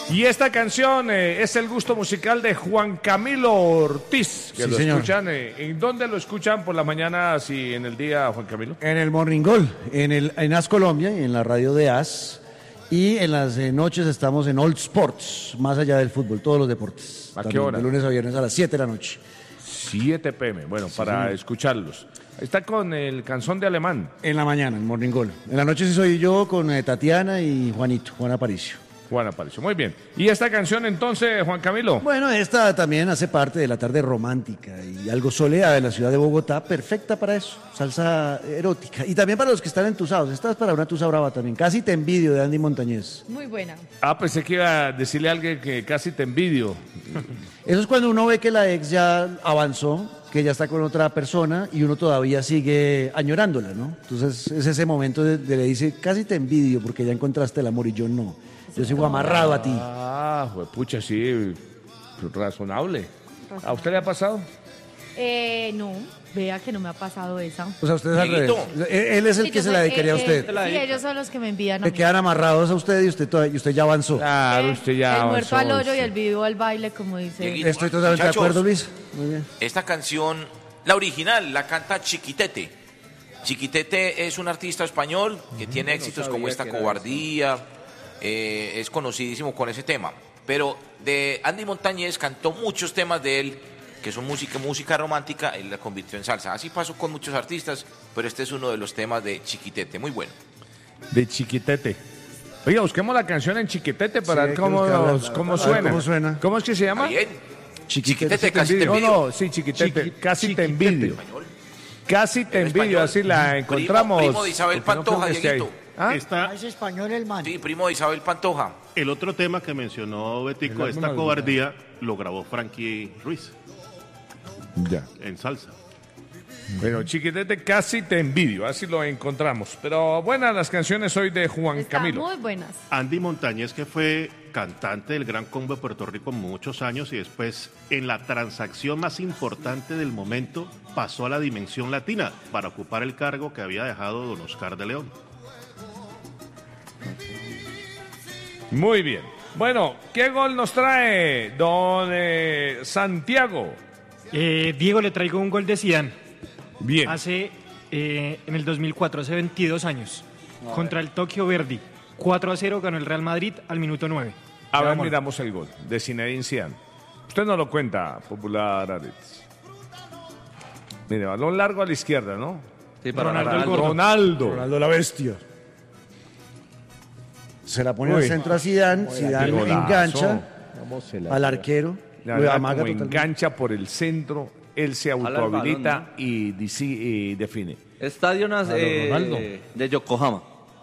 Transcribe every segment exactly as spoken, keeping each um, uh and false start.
Y esta canción eh, es el gusto musical de Juan Camilo Ortiz, que Sí, lo señor. escuchan. Eh, ¿En dónde lo escuchan por las mañanas y en el día, Juan Camilo? En el Morning Goal, en, el, en As Colombia y en la radio de As. Y en las eh, noches estamos en Old Sports, más allá del fútbol, todos los deportes. ¿A qué También, hora? De lunes a viernes a las siete de la noche. siete pe eme, bueno, para señor. escucharlos. Está con el canción de Alemán. En la mañana, en Morning Goal. En la noche sí soy yo con eh, Tatiana y Juanito, Juan Aparicio. Juan Aparicio, muy bien. ¿Y esta canción entonces, Juan Camilo? Bueno, esta también hace parte de la tarde romántica y algo soleada de la ciudad de Bogotá, perfecta para eso, salsa erótica. Y también para los que están entusados, esta es para una tusa brava también, Casi te envidio, de Andy Montañez. Muy buena. Ah, pensé que iba a decirle a alguien que casi te envidio. Eso es cuando uno ve que la ex ya avanzó, que ya está con otra persona y uno todavía sigue añorándola, ¿no? Entonces es ese momento de, de le dice, casi te envidio porque ya encontraste el amor y yo no. Yo sigo amarrado a ti. Ah, pucha, sí, razonable. ¿A usted le ha pasado? Eh, no, vea que no me ha pasado esa. O sea, usted es al revés. Él es el Sí, que yo se soy- la dedicaría eh, a usted. eh, sí, ellos son los que me envían a Le mí. quedan amarrados a usted y usted, todavía- y usted ya avanzó. Claro, Eh, usted ya el avanzó, muerto al hoyo sí. y el vivo al baile, como dice. Dieguito. Estoy totalmente Muchachos. de acuerdo, Luis. Muy bien. Esta canción, la original, la canta Chiquitete. Chiquitete es un artista español que tiene éxitos como esta Cobardía, eh, es conocidísimo con ese tema. Pero de Andy Montañez cantó muchos temas de él que son música, música romántica, él la convirtió en salsa. Así pasó con muchos artistas, pero este es uno de los temas de Chiquitete, muy bueno. De Chiquitete. Oiga, busquemos la canción en Chiquitete para Sí, ver hay que cómo, buscarla, nos- cómo a ver suena. cómo suena. ¿Cómo es que se llama? Bien, Chiquitete, Chiquitete, casi te No, envidio. no, sí, Chiquitete. Chiqui- Casi te Chiquitete. envidio. Casi te En envidio, español. así la Primo- encontramos. primo de Isabel porque no creo Pantoja, que esté ahí. Dieguito. ¿Ah? Está Es español el man. Sí, primo de Isabel Pantoja. el otro tema que mencionó Betico, El esta álbum cobardía, lo grabó Frankie Ruiz Ya. en salsa. Bueno, Chiquitete, casi te envidio, así lo encontramos. Pero buenas las canciones hoy de Juan Están Camilo. muy buenas. Andy Montañez, que fue cantante del Gran Combo de Puerto Rico muchos años y después en la transacción más importante del momento pasó a la dimensión latina para ocupar el cargo que había dejado don Oscar de León. Muy bien. Bueno, ¿qué gol nos trae don eh, Santiago? Eh, Diego, le traigo un gol de Zidane. Bien. Hace, eh, en el dos mil cuatro, hace veintidós años, contra el Tokio Verdy. cuatro a cero ganó el Real Madrid al minuto nueve. A ver, Veámoslo. miramos el gol de Zinedine Zidane. Usted no lo cuenta, popular Aretes. Mire, balón largo a la izquierda, ¿no? Sí, para Ronaldo Ronaldo. el gordo. Ronaldo. Ronaldo la bestia. Se la pone Uy. al centro a Zidane, Zidane Golazo. engancha al arquero, La lo verdad, amaga como totalmente. engancha por el centro, él se el autohabilita balón, y, disi- y define. Estadio Nas- eh, Ronaldo. de Yokohama,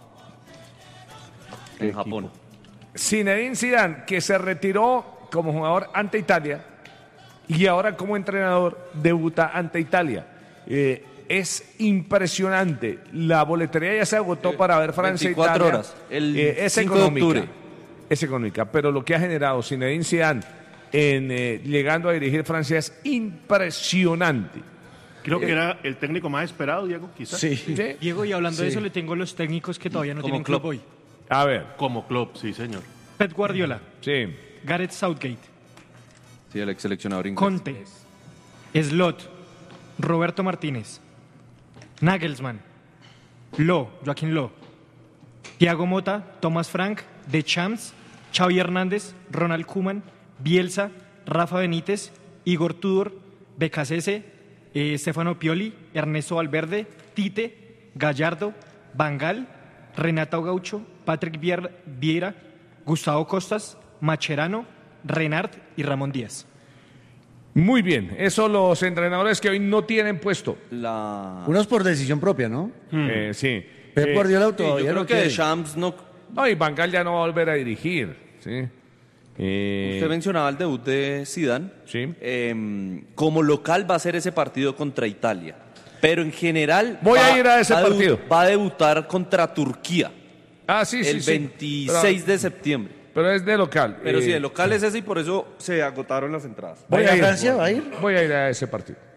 en Japón. Zinedine Zidane, que se retiró como jugador ante Italia y ahora como entrenador debuta ante Italia. Eh, es impresionante. La boletería ya se agotó para ver Francia e veinticuatro Italia. horas, el Eh, es cinco de económica. octubre. Es económica, pero lo que ha generado Zinedine Zidane en eh, llegando a dirigir Francia es impresionante. Creo que era el técnico más esperado, Diego, quizás. Sí. ¿Sí? Diego, y hablando de Sí. eso, le tengo los técnicos que todavía no Como tienen Klopp. club hoy. A ver, Como club, sí, señor. Pep Guardiola, sí. Gareth Southgate, Sí, el ex seleccionador inglés. Conte, Slot, Roberto Martínez, Nagelsmann, Lo, Joaquín Lo, Thiago Motta, Thomas Frank, Deschamps, Xavi Hernández, Ronald Koeman, Bielsa, Rafa Benítez, Igor Tudor, Becasese, eh, Stefano Pioli, Ernesto Valverde, Tite, Gallardo, Bangal, Renato Gaucho, Patrick Vier- Vieira, Gustavo Costas, Macherano, Renard y Ramón Díaz. Muy bien, esos los entrenadores que hoy no tienen puesto. La... Unos por decisión propia, ¿no? Eh, sí. Pep Eh, Guardiola Sí, yo todavía creo no que quiere. Deschamps no... No, y Van Gaal ya no va a volver a dirigir. ¿Sí? Eh, Usted mencionaba el debut de Zidane. Sí. Eh, como local va a ser ese partido contra Italia. Pero en general... Voy va- a ir a ese va debu- partido. Va a debutar contra Turquía ah, sí, sí, el sí. veintiséis Pero, de septiembre. pero es de local. Pero Eh, sí, el local es ese y por eso se agotaron las entradas. ¿Va a ir a Francia? voy- ¿Va a ir? Voy a ir a ese partido.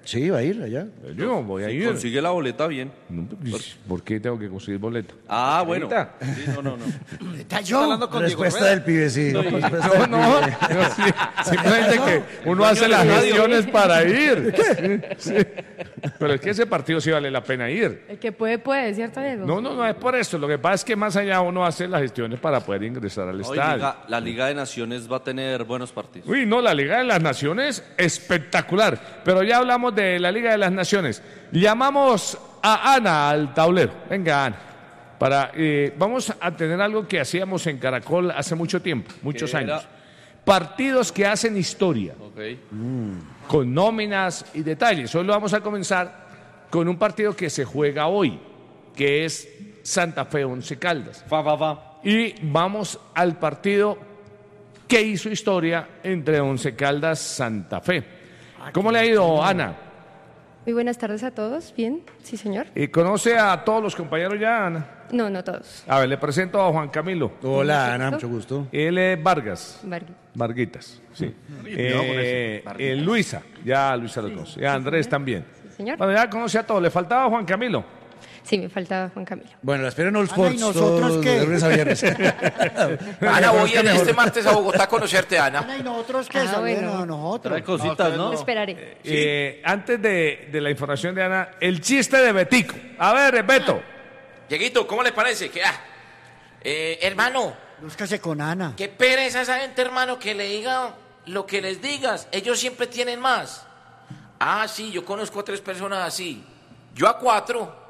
Sí, va a ir allá. Yo voy a Si ir. consigue la boleta, bien. No, pues, ¿por qué tengo que conseguir boleto? Ah, bueno. Ahorita. Sí, no, no, no. Está yo. hablando con Diego Respuesta Rueda. del pibe, sí. Respuesta No, del no, pibe. no, sí, simplemente que uno hace las gestiones para ir. Sí, sí. Pero es que ese partido sí vale la pena ir. El que puede, puede, ¿cierto, Diego? No, no, no es por eso. Lo que pasa es que más allá uno hace las gestiones para poder ingresar al Hoy estadio. Liga- la Liga de Naciones va a tener buenos partidos. Uy, no, la Liga de las Naciones, espectacular. Pero ya hablamos de la Liga de las Naciones. Llamamos a Ana al tablero. Venga, Ana. Para, eh, vamos a tener algo que hacíamos en Caracol hace mucho tiempo, muchos ¿Qué era? años. Partidos que hacen historia, Ok. con nóminas y detalles. Hoy lo vamos a comenzar con un partido que se juega hoy, que es Santa Fe Once Caldas. Va, va, va. Y vamos al partido que hizo historia entre Once Caldas Santa Fe. ¿Cómo le ha ido, Ana? Muy buenas tardes a todos. Bien, sí, señor. ¿Y conoce a todos los compañeros ya, Ana? No, no todos. A ver, le presento a Juan Camilo. Hola, Ana, mucho gusto. Él es Vargas. Vargas. Varguitas, sí. cuidado con Eh, eso, eh, Luisa, ya Luisa lo conoce. Y a Andrés también. Sí, señor. Bueno, ya conoce a todos. Le faltaba Juan Camilo. Sí, me faltaba Juan Camilo. Bueno, la espero en All Ana, Sports. ¿y nosotros todos qué? de lunes a viernes. Ana, voy el- este martes a Bogotá a conocerte, Ana. Ana, ¿y nosotros qué? Ah, Saluden bueno. a nosotros. Hay cositas, ¿no? Esperaré. Eh, antes de, de la información de Ana, el chiste de Betico. A ver, Beto. Dieguito, ¿cómo le parece? Que, ah, eh, hermano, Búscase con Ana. qué pereza esa gente, hermano, que le diga lo que les digas. Ellos siempre tienen más. Ah, sí, yo conozco a tres personas así. Yo a cuatro.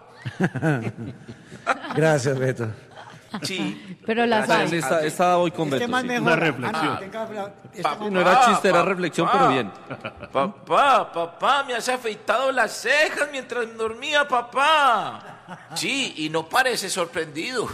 Gracias, Beto. Sí. Pero las Esta, hay. esta, esta voy con Este Beto. más sí. mejor. Una reflexión. Ana, tenga la- este Pa- más- No era chiste, era Pa- reflexión, pa- pero bien. Papá, papá, me has afeitado las cejas mientras dormía, papá. Sí, y no parece sorprendido.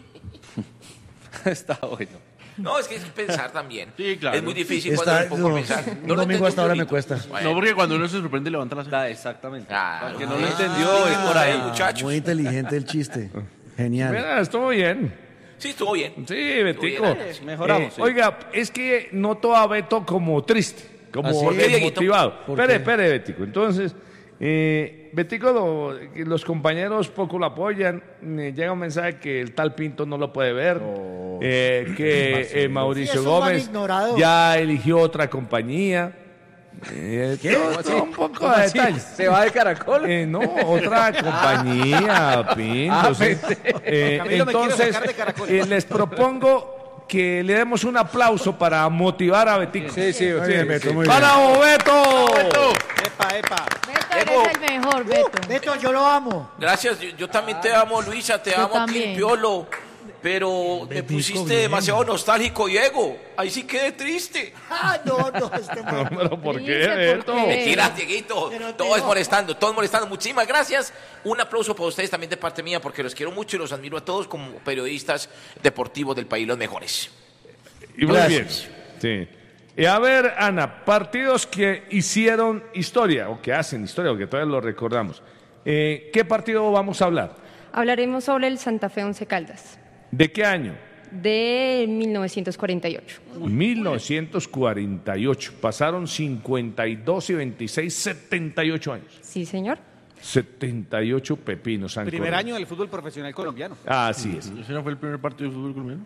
Está bueno. No, es que hay que pensar también. Sí, claro. Es muy difícil Está- cuando uno no, pensar. un lo domingo entendió hasta ahora me clarito. cuesta. Bueno. No, porque cuando uno se sorprende levanta las cejas. Da, exactamente. Ah, Para que no ah, lo entendió, es por ahí. muchachos. Muy inteligente el chiste. Genial. Mira, estuvo bien. Sí, estuvo bien. Sí, Betico. Estuvo bien. Mejoramos, sí. Oiga, es que noto a Beto como triste, como ¿Ah, sí? ¿Por qué, Dieguito? desmotivado. ¿Por Espere, qué? espere, Betico. Entonces, eh, Betico, lo- que los compañeros poco lo apoyan. eh, llega un mensaje que el tal Pinto no lo puede ver. eh, que eh, Mauricio Sí, eso lo han Gómez ignorado. ya eligió otra compañía. Eh, todo- todo un poco de detalles. ¿Se va de Caracol? Eh, no, otra compañía, Pinto. Ah, sí. pensé. Eh, Camilo me quiere entonces, sacar de Caracol. eh, les propongo que le demos un aplauso para motivar a Betico. Sí, sí, Muy sí. bien, Beto, muy bien. ¡Para Beto! Epa, epa. Beto, eres el mejor, Beto. Beto, yo lo amo. Gracias, yo, yo también te amo, Luisa, te Yo amo a ti, también. Piolo. Pero me pusiste demasiado nostálgico, Diego. Ahí sí quedé triste. Ah, no, no, este No, man. pero ¿por qué, Dice, ¿por Beto? qué? Mentira, Dieguito. Pero Todo es tengo- molestando, todo es molestando. Muchísimas gracias. Un aplauso para ustedes también de parte mía, porque los quiero mucho y los admiro a todos como periodistas deportivos del país, los mejores. Y muy Gracias. bien. Sí. Y a ver, Ana, partidos que hicieron historia, o que hacen historia, o que todavía lo recordamos. Eh, ¿Qué partido vamos a hablar? Hablaremos sobre el Santa Fe Once Caldas ¿De qué año? de mil novecientos cuarenta y ocho. mil novecientos cuarenta y ocho. Pasaron cincuenta y dos y veintiséis, setenta y ocho años. Sí, señor. setenta y ocho pepinos han Primer corrido. año del fútbol profesional colombiano. Así es. ¿Ese no fue el primer partido de fútbol colombiano?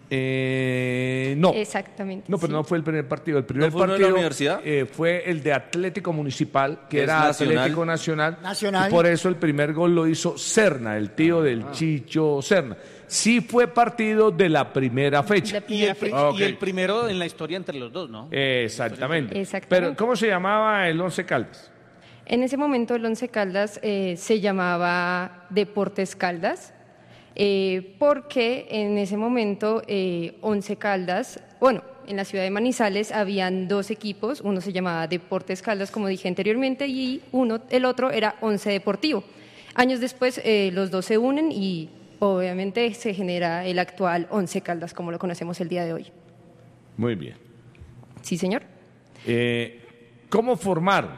Eh, no. Exactamente. No, pero sí. no fue el primer partido. El primer ¿No fue uno de partido la universidad? eh, fue el de Atlético Municipal, que Que es era nacional. Atlético Nacional. Nacional. Y por eso el primer gol lo hizo Serna, el tío del Chicho Serna. Sí fue partido de la primera fecha. De Y el, primera pri- fecha. Ah, ok. y el primero en la historia entre los dos, ¿no? Exactamente. Exactamente. Pero, ¿cómo se llamaba el Once Caldas? En ese momento el Once Caldas eh, se llamaba Deportes Caldas, eh, porque en ese momento eh, Once Caldas, bueno, en la ciudad de Manizales habían dos equipos, uno se llamaba Deportes Caldas, como dije anteriormente, y uno, el otro era Once Deportivo. Años después eh, los dos se unen y obviamente se genera el actual Once Caldas, como lo conocemos el día de hoy. Muy bien. Sí, señor. Eh, ¿Cómo formaron?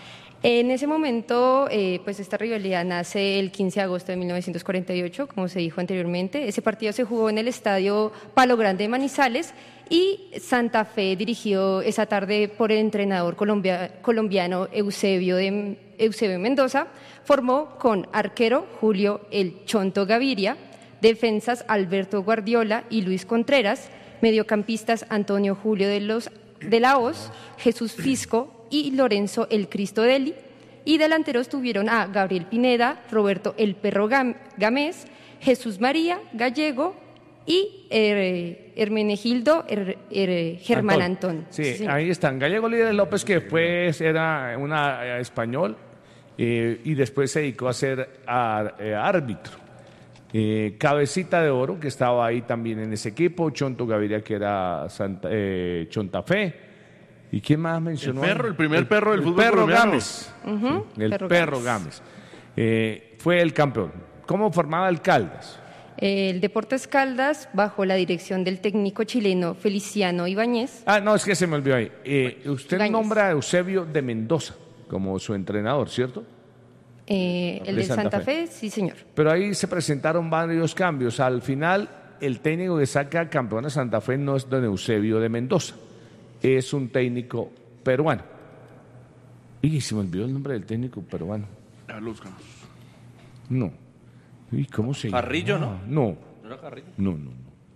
En ese momento, eh, pues esta rivalidad nace el quince de agosto de mil novecientos cuarenta y ocho, como se dijo anteriormente. Ese partido se jugó en el estadio Palo Grande de Manizales Y Santa Fe, dirigido esa tarde por el entrenador colombia- colombiano Eusebio, de, Eusebio Mendoza, formó con arquero Julio El Chonto Gaviria, defensas Alberto Guardiola y Luis Contreras, mediocampistas Antonio Julio de, los, de la Hoz, Jesús Fisco y Lorenzo El Cristo Deli, y delanteros tuvieron a Gabriel Pineda, Roberto El Perro Gam- Gámez, Jesús María Gallego y eh, Hermenegildo Her- Her- Germán Antón. Sí, señor. ahí están. Gallego Líder López, que después era una eh, español eh, y después se dedicó a ser ar- eh, árbitro. Eh, Cabecita de Oro, que estaba ahí también en ese equipo, Chonto Gaviria, que era Santa, eh, Chonta Fe. ¿Y quién más mencionó? El perro, ahí? el primer perro del el fútbol perro colombiano. Gámez. Ujú, Sí, el Perro perro, Gámez. Gámez. Eh, fue el campeón. ¿Cómo formaba el Caldas? El Deportes Caldas, bajo la dirección del técnico chileno Feliciano Ibáñez. Ah, no, es que se me olvidó ahí. Eh, usted Ibáñez. nombra a Eusebio de Mendoza como su entrenador, ¿cierto? Eh, el De de Santa Santa Fe. Fe, sí señor. Pero ahí se presentaron varios cambios. Al final, el técnico que saca campeón a Santa Fe no es don Eusebio de Mendoza, es un técnico peruano. Y se me olvidó el nombre del técnico peruano. Ya lo buscamos. No. ¿Y cómo se llama? Carrillo, ¿no? No, ¿No era Carrillo? no, no. no.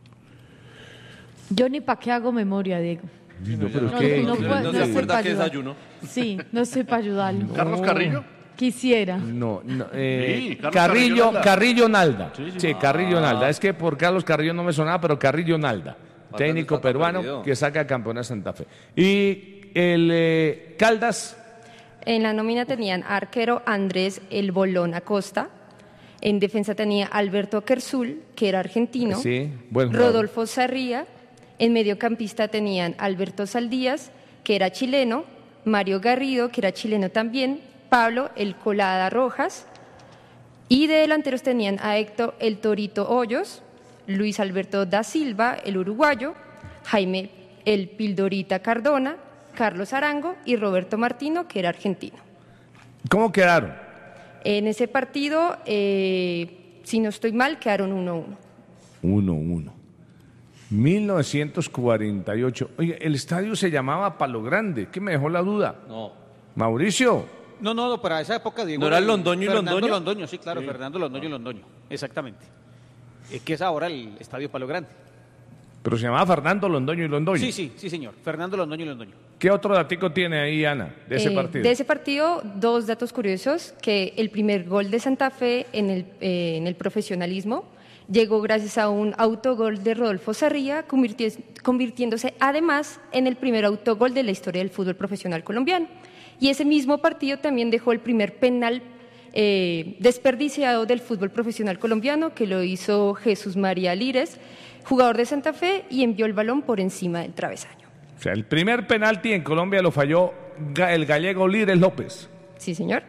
Yo ni para qué hago memoria, Diego. No, pero es No, que- no, puedo- ¿No no se sé acuerda para que ayudar. desayuno? Sí, no sé para ayudarlo. ¿Carlos Carrillo? Quisiera. No, no, eh, Sí, Carlos Carrillo, Carrillo Carrillo Nalda. Nalda. Sí, Sí, sí. Carrillo Nalda. Es que por Carlos Carrillo no me sonaba, pero Carrillo Nalda. Técnico está tan peruano perdido. que saca campeón a Santa Fe. Y el eh, Caldas, En la nómina tenían arquero Andrés El Bolón Acosta. En defensa tenía Alberto Kersul, que era argentino. Sí, buen jugador. Rodolfo Sarría. En mediocampista tenían Alberto Saldías, que era chileno. Mario Garrido, que era chileno también. Pablo El Colada Rojas. Y de delanteros tenían a Héctor El Torito Hoyos, Luis Alberto da Silva, el uruguayo, Jaime El Pildorita Cardona, Carlos Arango y Roberto Martino, que era argentino. ¿cómo quedaron? En ese partido, eh, si no estoy mal, quedaron uno a uno. uno uno. mil novecientos cuarenta y ocho. Oye, el estadio se llamaba Palo Grande. ¿Qué me dejó la duda? No. Mauricio. No, no, no, para esa época, Diego. ¿No era Londoño y Fernando Londoño? Londoño, sí, claro, Fernando Londoño y Londoño. Exactamente. Es que es ahora el Estadio Palo Grande. Pero se llamaba Fernando Londoño y Londoño. Sí, sí, sí, señor. Fernando Londoño y Londoño. ¿Qué otro datico tiene ahí, Ana, de ese Eh, partido? De ese partido, dos datos curiosos, que el primer gol de Santa Fe en el, eh, en el profesionalismo llegó gracias a un autogol de Rodolfo Sarría, convirti- convirtiéndose además en el primer autogol de la historia del fútbol profesional colombiano. Y ese mismo partido también dejó el primer penal eh, desperdiciado del fútbol profesional colombiano, que lo hizo Jesús María Lírez, jugador de Santa Fe, y envió el balón por encima del travesaño. O sea, el primer penalti en Colombia lo falló ga- el gallego Líres López. Sí, señor.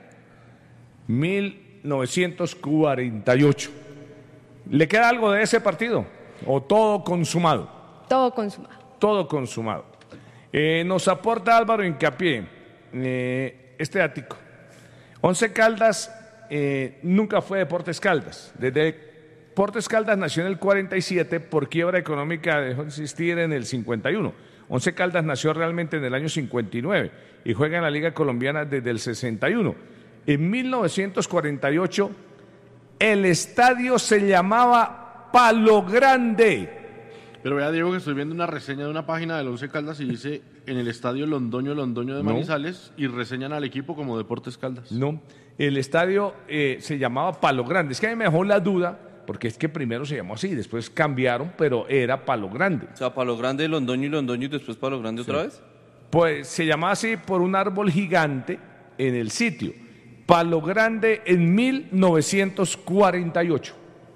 mil novecientos cuarenta y ocho. ¿Le queda algo de ese partido? ¿O todo consumado? Todo consumado. Todo consumado. Eh, nos aporta Álvaro Hincapié eh, este ático. Once Caldas eh, nunca fue Deportes Caldas. Desde Deportes Caldas nació en el cuarenta y siete, por quiebra económica dejó de existir en el cincuenta y uno. Once Caldas nació realmente en el año cincuenta y nueve y juega en la Liga Colombiana desde el sesenta y uno. En mil novecientos cuarenta y ocho el estadio se llamaba Palo Grande. Pero vea, Diego, que estoy viendo una reseña de una página del Once Caldas y dice en el estadio Londoño, Londoño de No. Manizales y reseñan al equipo como Deportes Caldas. No, el estadio eh, se llamaba Palo Grande. Es que a mí me dejó la duda, porque es que primero se llamó así, después cambiaron, pero era Palo Grande. O sea, Palo Grande, Londoño y Londoño y después Palo Grande otra vez. Pues se llamaba así por un árbol gigante en el sitio. Palo Grande en mil novecientos cuarenta y ocho.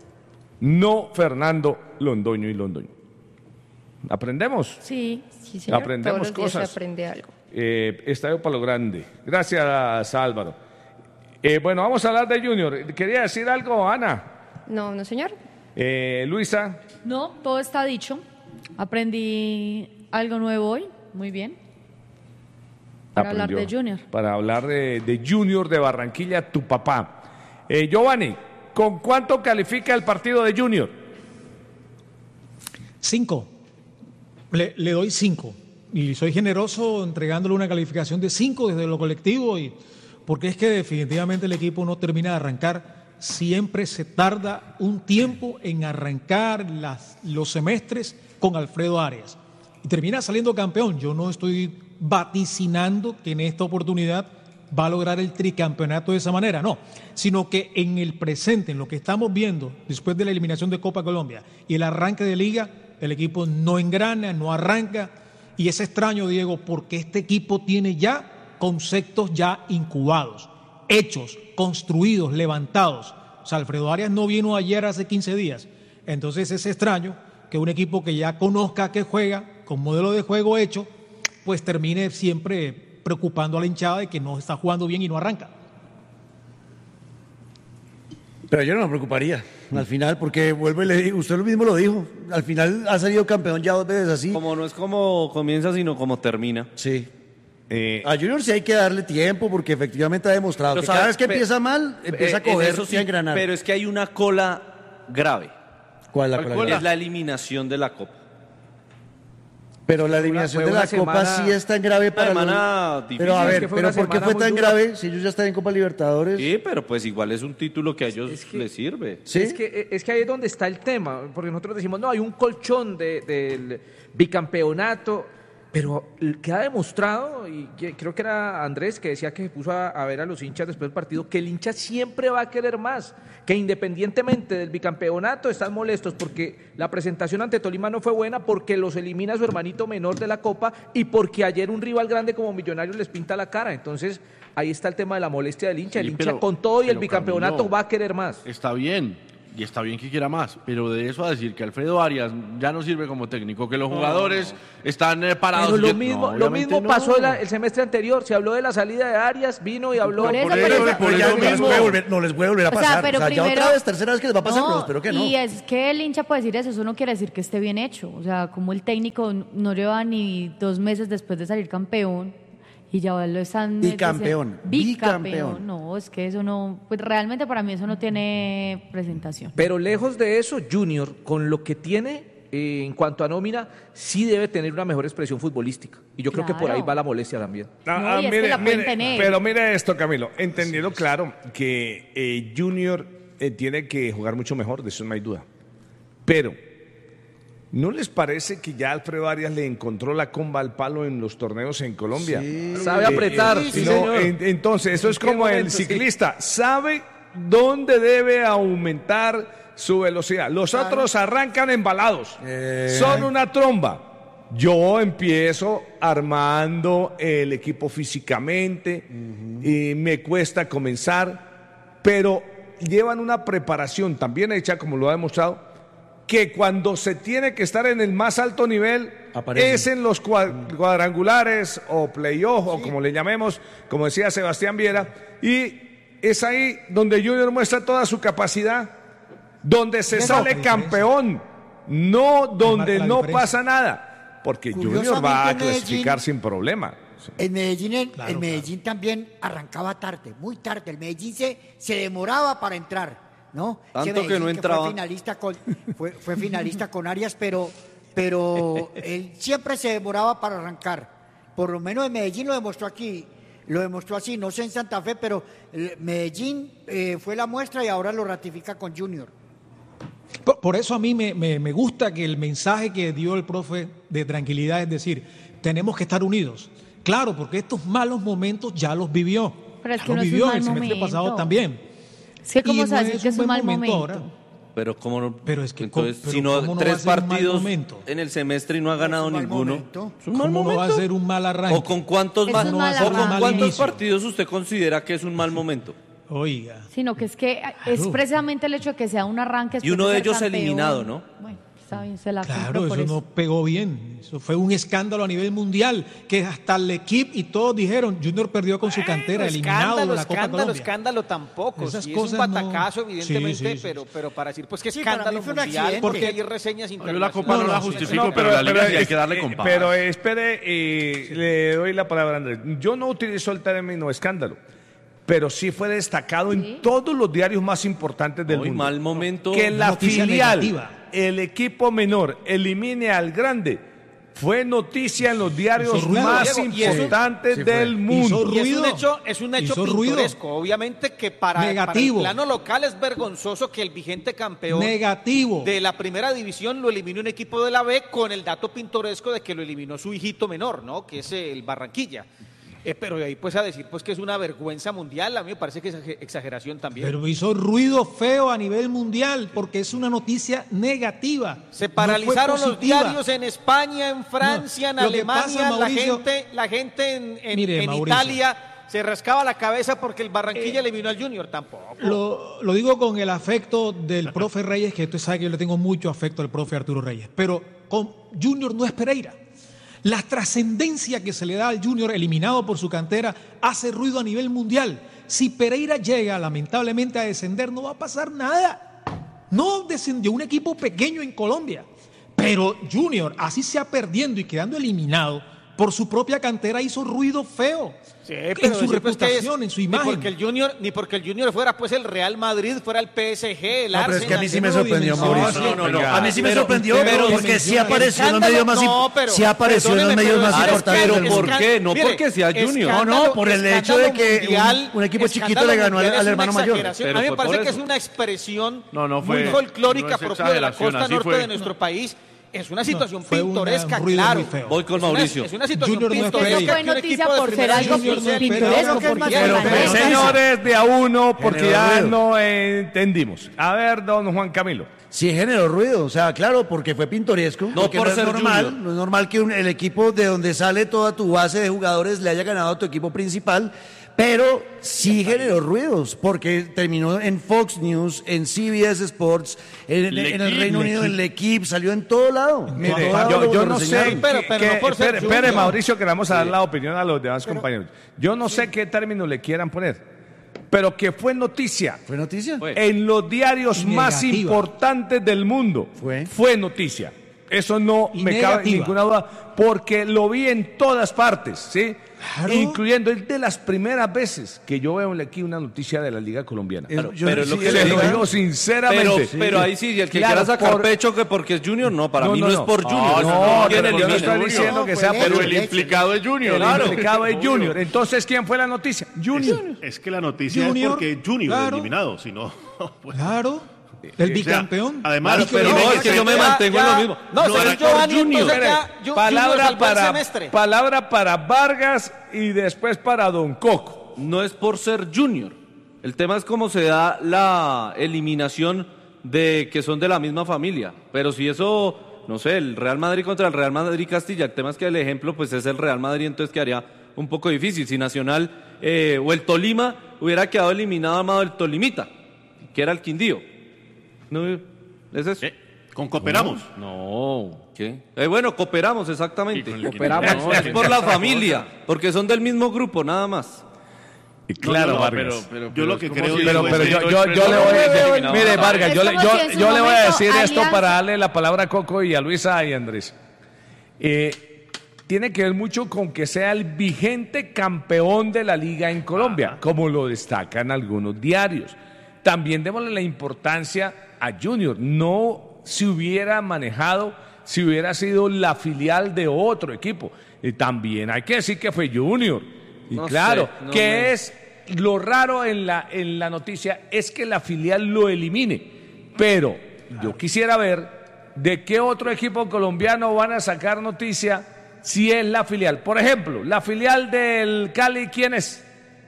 No Fernando Londoño y Londoño. ¿Aprendemos? Sí, sí, señor. Aprendemos Todos los días cosas. se aprende algo. Eh, Estadio Palo Grande. Gracias, Álvaro. Eh, bueno, vamos a hablar de Junior. ¿Quería decir algo, Ana? No, no, señor. Eh, Luisa. No, todo está dicho. Aprendí algo nuevo hoy. Muy bien. Para hablar aprendió. de Junior. Para hablar de, de Junior de Barranquilla, tu papá. Eh, Giovanni, ¿con cuánto califica el partido de Junior? Cinco. Le, le doy cinco. Y soy generoso entregándole una calificación de cinco desde lo colectivo, y porque es que definitivamente el equipo no termina de arrancar. Siempre se tarda un tiempo en arrancar las, los semestres con Alfredo Arias. Y termina saliendo campeón. Yo no estoy vaticinando que en esta oportunidad va a lograr el tricampeonato de esa manera, no, sino que en el presente, en lo que estamos viendo después de la eliminación de Copa Colombia y el arranque de Liga, el equipo no engrana, no arranca, y es extraño, Diego, porque este equipo tiene ya conceptos ya incubados, hechos, construidos, levantados. O sea, Alfredo Arias no vino ayer hace quince días, entonces es extraño que un equipo que ya conozca que juega, con modelo de juego hecho, pues termine siempre preocupando a la hinchada de que no está jugando bien y no arranca. Pero yo no me preocuparía al final, porque vuelve y le digo, usted mismo lo dijo, al final ha salido campeón ya dos veces así. Como no es como comienza, sino como termina. Sí. Eh, a Junior sí hay que darle tiempo, porque efectivamente ha demostrado Pero que sabes, cada vez que pe- empieza mal, empieza a Eh, en coger eso sí, y a engranar. pero es que hay una cola grave. ¿Cuál es la cola grave? Es la eliminación de la Copa. Pero la eliminación fue de la una Copa semana- sí es tan grave para Una semana los... difícil. Pero a Es ver, que fue pero una ¿por qué semana fue muy tan dura. grave si ellos ya están en Copa Libertadores? Sí, pero pues igual es un título que a ellos les sirve. Es, que, es que ahí es donde está el tema, porque nosotros decimos, no, hay un colchón de- del bicampeonato, pero queda demostrado, y que- creo que era Andrés que decía que se puso a, a ver a los hinchas después del partido, que el hincha siempre va a querer más, que independientemente del bicampeonato están molestos porque la presentación ante Tolima no fue buena, porque los elimina su hermanito menor de la Copa y porque ayer un rival grande como Millonarios les pinta la cara. Entonces ahí está el tema de la molestia del hincha, el Sí, hincha pero- con todo y el pero, bicampeonato Camilo, va a querer más. Está bien, y está bien que quiera más, pero de eso a decir que Alfredo Arias ya no sirve como técnico, que los No, jugadores están eh, parados. Pero lo Yo- mismo, no, lo obviamente mismo no. pasó el, el semestre anterior. Se habló de la salida de Arias, vino y habló. Por eso, por eso, pero ya no les puede volver, no les puede volver a O sea, pasar. pero o sea, ya primero- otra vez, tercera vez que les va a pasar, No, pero espero que no. Y es que el hincha puede decir eso, eso no quiere decir que esté bien hecho. O sea, como el técnico no lleva ni dos meses después de salir campeón y ya lo están... Bicampeón, Bicampeón. bicampeón. No, es que eso no... Pues realmente para mí eso no tiene presentación. Pero lejos de eso, Junior, con lo que tiene eh, en cuanto a nómina, sí debe tener una mejor expresión futbolística. Y yo creo que por ahí Claro. va la molestia también. Ah, No, ah, y es que mire, la pueden mire, tener. pero mire esto, Camilo, entendiendo claro que eh, Junior eh, tiene que jugar mucho mejor, de eso no hay duda. Pero, ¿no les parece que ya Alfredo Arias le encontró la comba al palo en los torneos en Colombia? Sabe apretar, sí, no, señor. en- entonces, eso ¿En es qué como el momento? Sí. ciclista, sabe dónde debe aumentar su velocidad. Los otros arrancan embalados, son una tromba. Yo empiezo armando el equipo físicamente, y me cuesta comenzar, pero llevan una preparación también hecha, como lo ha demostrado, que cuando se tiene que estar en el más alto nivel Aparecen. es en los cua- cuadrangulares o playoff o como le llamemos, como decía Sebastián Viera, y es ahí donde Junior muestra toda su capacidad, donde se Eso, sale la campeón, no donde la no diferencia. pasa nada, porque Junior Curiosamente, va a Medellín- clasificar sin problema. En Medellín, el, Claro, el Medellín también arrancaba tarde, muy tarde. El Medellín se, se demoraba para entrar, ¿no? Tanto Ese que Medellín no entraba. Fue finalista con, fue, fue finalista con Arias, pero, pero él siempre se demoraba para arrancar. Por lo menos en Medellín lo demostró aquí, lo demostró así, no sé en Santa Fe, pero el Medellín eh, fue la muestra y ahora lo ratifica con Junior. Por, por eso a mí me, me- me gusta que el mensaje que dio el profe de tranquilidad es decir, tenemos que estar unidos. Claro, porque estos malos momentos ya los vivió. Pero es Ya que los no es un vivió en mal el semestre momento. pasado también. Es que cómo Y se no va a decir es que un es un buen mal momento momento. ahora. Pero como no, Pero es que, entonces, pero si no, ¿cómo no va a tres ser un mal partidos momento? en el semestre y no ha ganado ninguno. ¿Es un mal ¿Cómo no va a momento? ser un mal arranque? ¿O con cuántos, Es más- un mal o con arranque. cuántos inicio. partidos usted considera que es un mal momento? Oiga. Sino que es que es precisamente el hecho de que sea un arranque. Y uno después de ser ellos campeón. eliminado, ¿no? Bueno, está bien, se la Claro, compro eso por eso. no pegó bien. Eso fue un escándalo a nivel mundial, que hasta el equipo y todos dijeron, Junior perdió con su cantera, eliminado de la Copa escándalo, Colombia. escándalo tampoco. Esas Sí, cosas es un no- batacazo, evidentemente, Sí, sí, sí, pero, pero para decir, pues qué Sí, para escándalo mí fue un mundial, accidente. porque hay reseñas Yo internacionales. la Copa no, la justifico, pero, la Liga sí hay que darle eh, compás. pero espere, eh, le doy la palabra a Andrés. Yo no utilizo el término escándalo, pero sí fue destacado en todos los diarios más importantes del Hoy mundo. mal momento. Que la Noticia filial, negativa. el equipo menor, elimine al grande, Fue noticia en los diarios Hizo ruido, más Diego, y eso- importantes Sí fue. del mundo. Hizo Y es ruido. un hecho, es un hecho Hizo ruido. pintoresco. Obviamente que para, para el Negativo. plano local es vergonzoso que el vigente campeón Negativo. de la primera división lo eliminó un equipo de la B con el dato pintoresco de que lo eliminó su hijito menor, ¿no? Que es el Barranquilla. Eh, pero de ahí pues a decir pues que es una vergüenza mundial, a mí me parece que es ex- exageración también. Pero hizo ruido feo a nivel mundial porque es una noticia negativa. Se No paralizaron fue los positiva. diarios en España, en Francia, No, en lo que Alemania, pasa, la Mauricio- gente, la gente en, en- Mire, en Mauricio. Italia se rascaba la cabeza porque el Barranquilla Eh, eliminó al Junior, tampoco. Lo, lo digo con el afecto del profe Reyes, que usted sabe que yo le tengo mucho afecto al profe Arturo Reyes, pero con Junior no es Pereira. La trascendencia que se le da al Junior eliminado por su cantera hace ruido a nivel mundial. Si Pereira llega lamentablemente a descender, no va a pasar nada. No descendió un equipo pequeño en Colombia, pero Junior, así sea perdiendo y quedando eliminado por su propia cantera, hizo ruido feo. Sí, en pero su decir, pues, que es- reputación, en su Ni imagen. porque el Junior, ni porque el Junior fuera pues el Real Madrid, fuera el P S G, el No, pero Arsenal. es que a mí sí me no lo sorprendió, dimensiona. Mauricio. No, no, no. A mí sí me Pero- sorprendió pero porque sí dimensiona. apareció en los medios más No, imp- pero- sí apareció en los perdóneme, medios pero más es importantes escándalo, del ¿por mundo. qué? No mire, porque sea Junior. No, no, por el hecho de que escándalo un- un equipo chiquito escándalo le ganó al- mundial es al una hermano mayor. exageración. Pero a mí me fue por parece que eso. es una expresión No, no muy fue- folclórica no es propia de la exageración, costa así norte fue. de nuestro país. Es una situación fue un pintoresca, ruido claro. muy feo. Voy con Es una- Mauricio. Es una situación Junior no es pintoresca. Pereira. Fue que un noticia equipo de por ser primera algo división sea pintoresco, eliminado. porque es más Pero- grande. pero- Pero- Señores, de a uno, porque Generó ya ruido. no entendimos. A ver, don Juan Camilo. Sí generó ruido, o sea, claro, porque fue pintoresco. No porque por no es ser normal, Junior. no es normal que un- el equipo de donde sale toda tu base de jugadores le haya ganado a tu equipo principal, pero sí generó ruidos, porque terminó en Fox News, en C B S Sports, en, en el L'Equipe. Reino Unido, en L'Equipe, salió en todo lado. En Mire, todo lado yo, lo- yo lo no sé, reseñaron. Pero- qué- pero qué- no por ser espere, espere, Junior. Mauricio, que le vamos a dar la opinión a los demás compañeros. Yo no sé qué término le quieran poner, pero que fue noticia ¿Fue noticia? Fue. en los diarios Y más negativa. importantes del mundo. Fue. noticia. Eso no Y me cabe negativa. ninguna duda, porque lo vi en todas partes, ¿sí? Claro. Incluyendo, es de las primeras veces que yo veo aquí una noticia de la Liga Colombiana. Claro, Yo- pero es lo sí, que se le lo digo. digo sinceramente. Pero, pero ahí sí, el que Claro, quiera sacar por- pecho que porque es Junior, no, para No, mí no, no, es no. por No, Junior. no, ¿Quién pero yo no elimina? estoy Junior. diciendo que No, sea fue por Pero él. el implicado es Junior. El implicado es Junior. Entonces, ¿quién fue la noticia? Junior. Es que la noticia Junior, es porque Junior claro. eliminado, si no, pues, Claro, el o sea, bicampeón. además, Y que pero lo- no, es que yo me mantengo en lo mismo. No, No según era por Giovanni, Junior. entonces ya, Espere, Ju- Junior palabra, salvó el para, semestre. palabra para Vargas y después para Don Coco. No es por ser Junior. El tema es cómo se da la eliminación de que son de la misma familia. Pero si eso, no sé, el Real Madrid contra el Real Madrid Castilla, el tema es que el ejemplo pues es el Real Madrid, entonces quedaría un poco difícil. Si Nacional eh, o el Tolima hubiera quedado eliminado amado el Tolimita, que era el Quindío. No, ¿es eso? con cooperamos. No, ¿qué? Eh, bueno, cooperamos, exactamente. Cooperamos. No, es por la familia, porque son del mismo grupo, nada más. Y claro, No, no, no, Vargas. pero- Yo lo que es como creo si- Pero, digo, pero es yo, que- yo, yo le voy a eliminado. mire, Vargas, yo, Es le- como yo, si en su yo le voy a momento decir esto Alianza- para darle la palabra a Coco y a Luisa y a Andrés. Eh, tiene que ver mucho con que sea el vigente campeón de la liga en Colombia, como lo destacan algunos diarios. También démosle la importancia a Junior. No se hubiera manejado si hubiera sido la filial de otro equipo. Y también hay que decir que fue Junior. Y No claro, sé, no que me- es lo raro en la, en la noticia es que la filial lo elimine. Pero yo quisiera ver de qué otro equipo colombiano van a sacar noticia si es la filial. Por ejemplo, la filial del Cali, ¿quién es?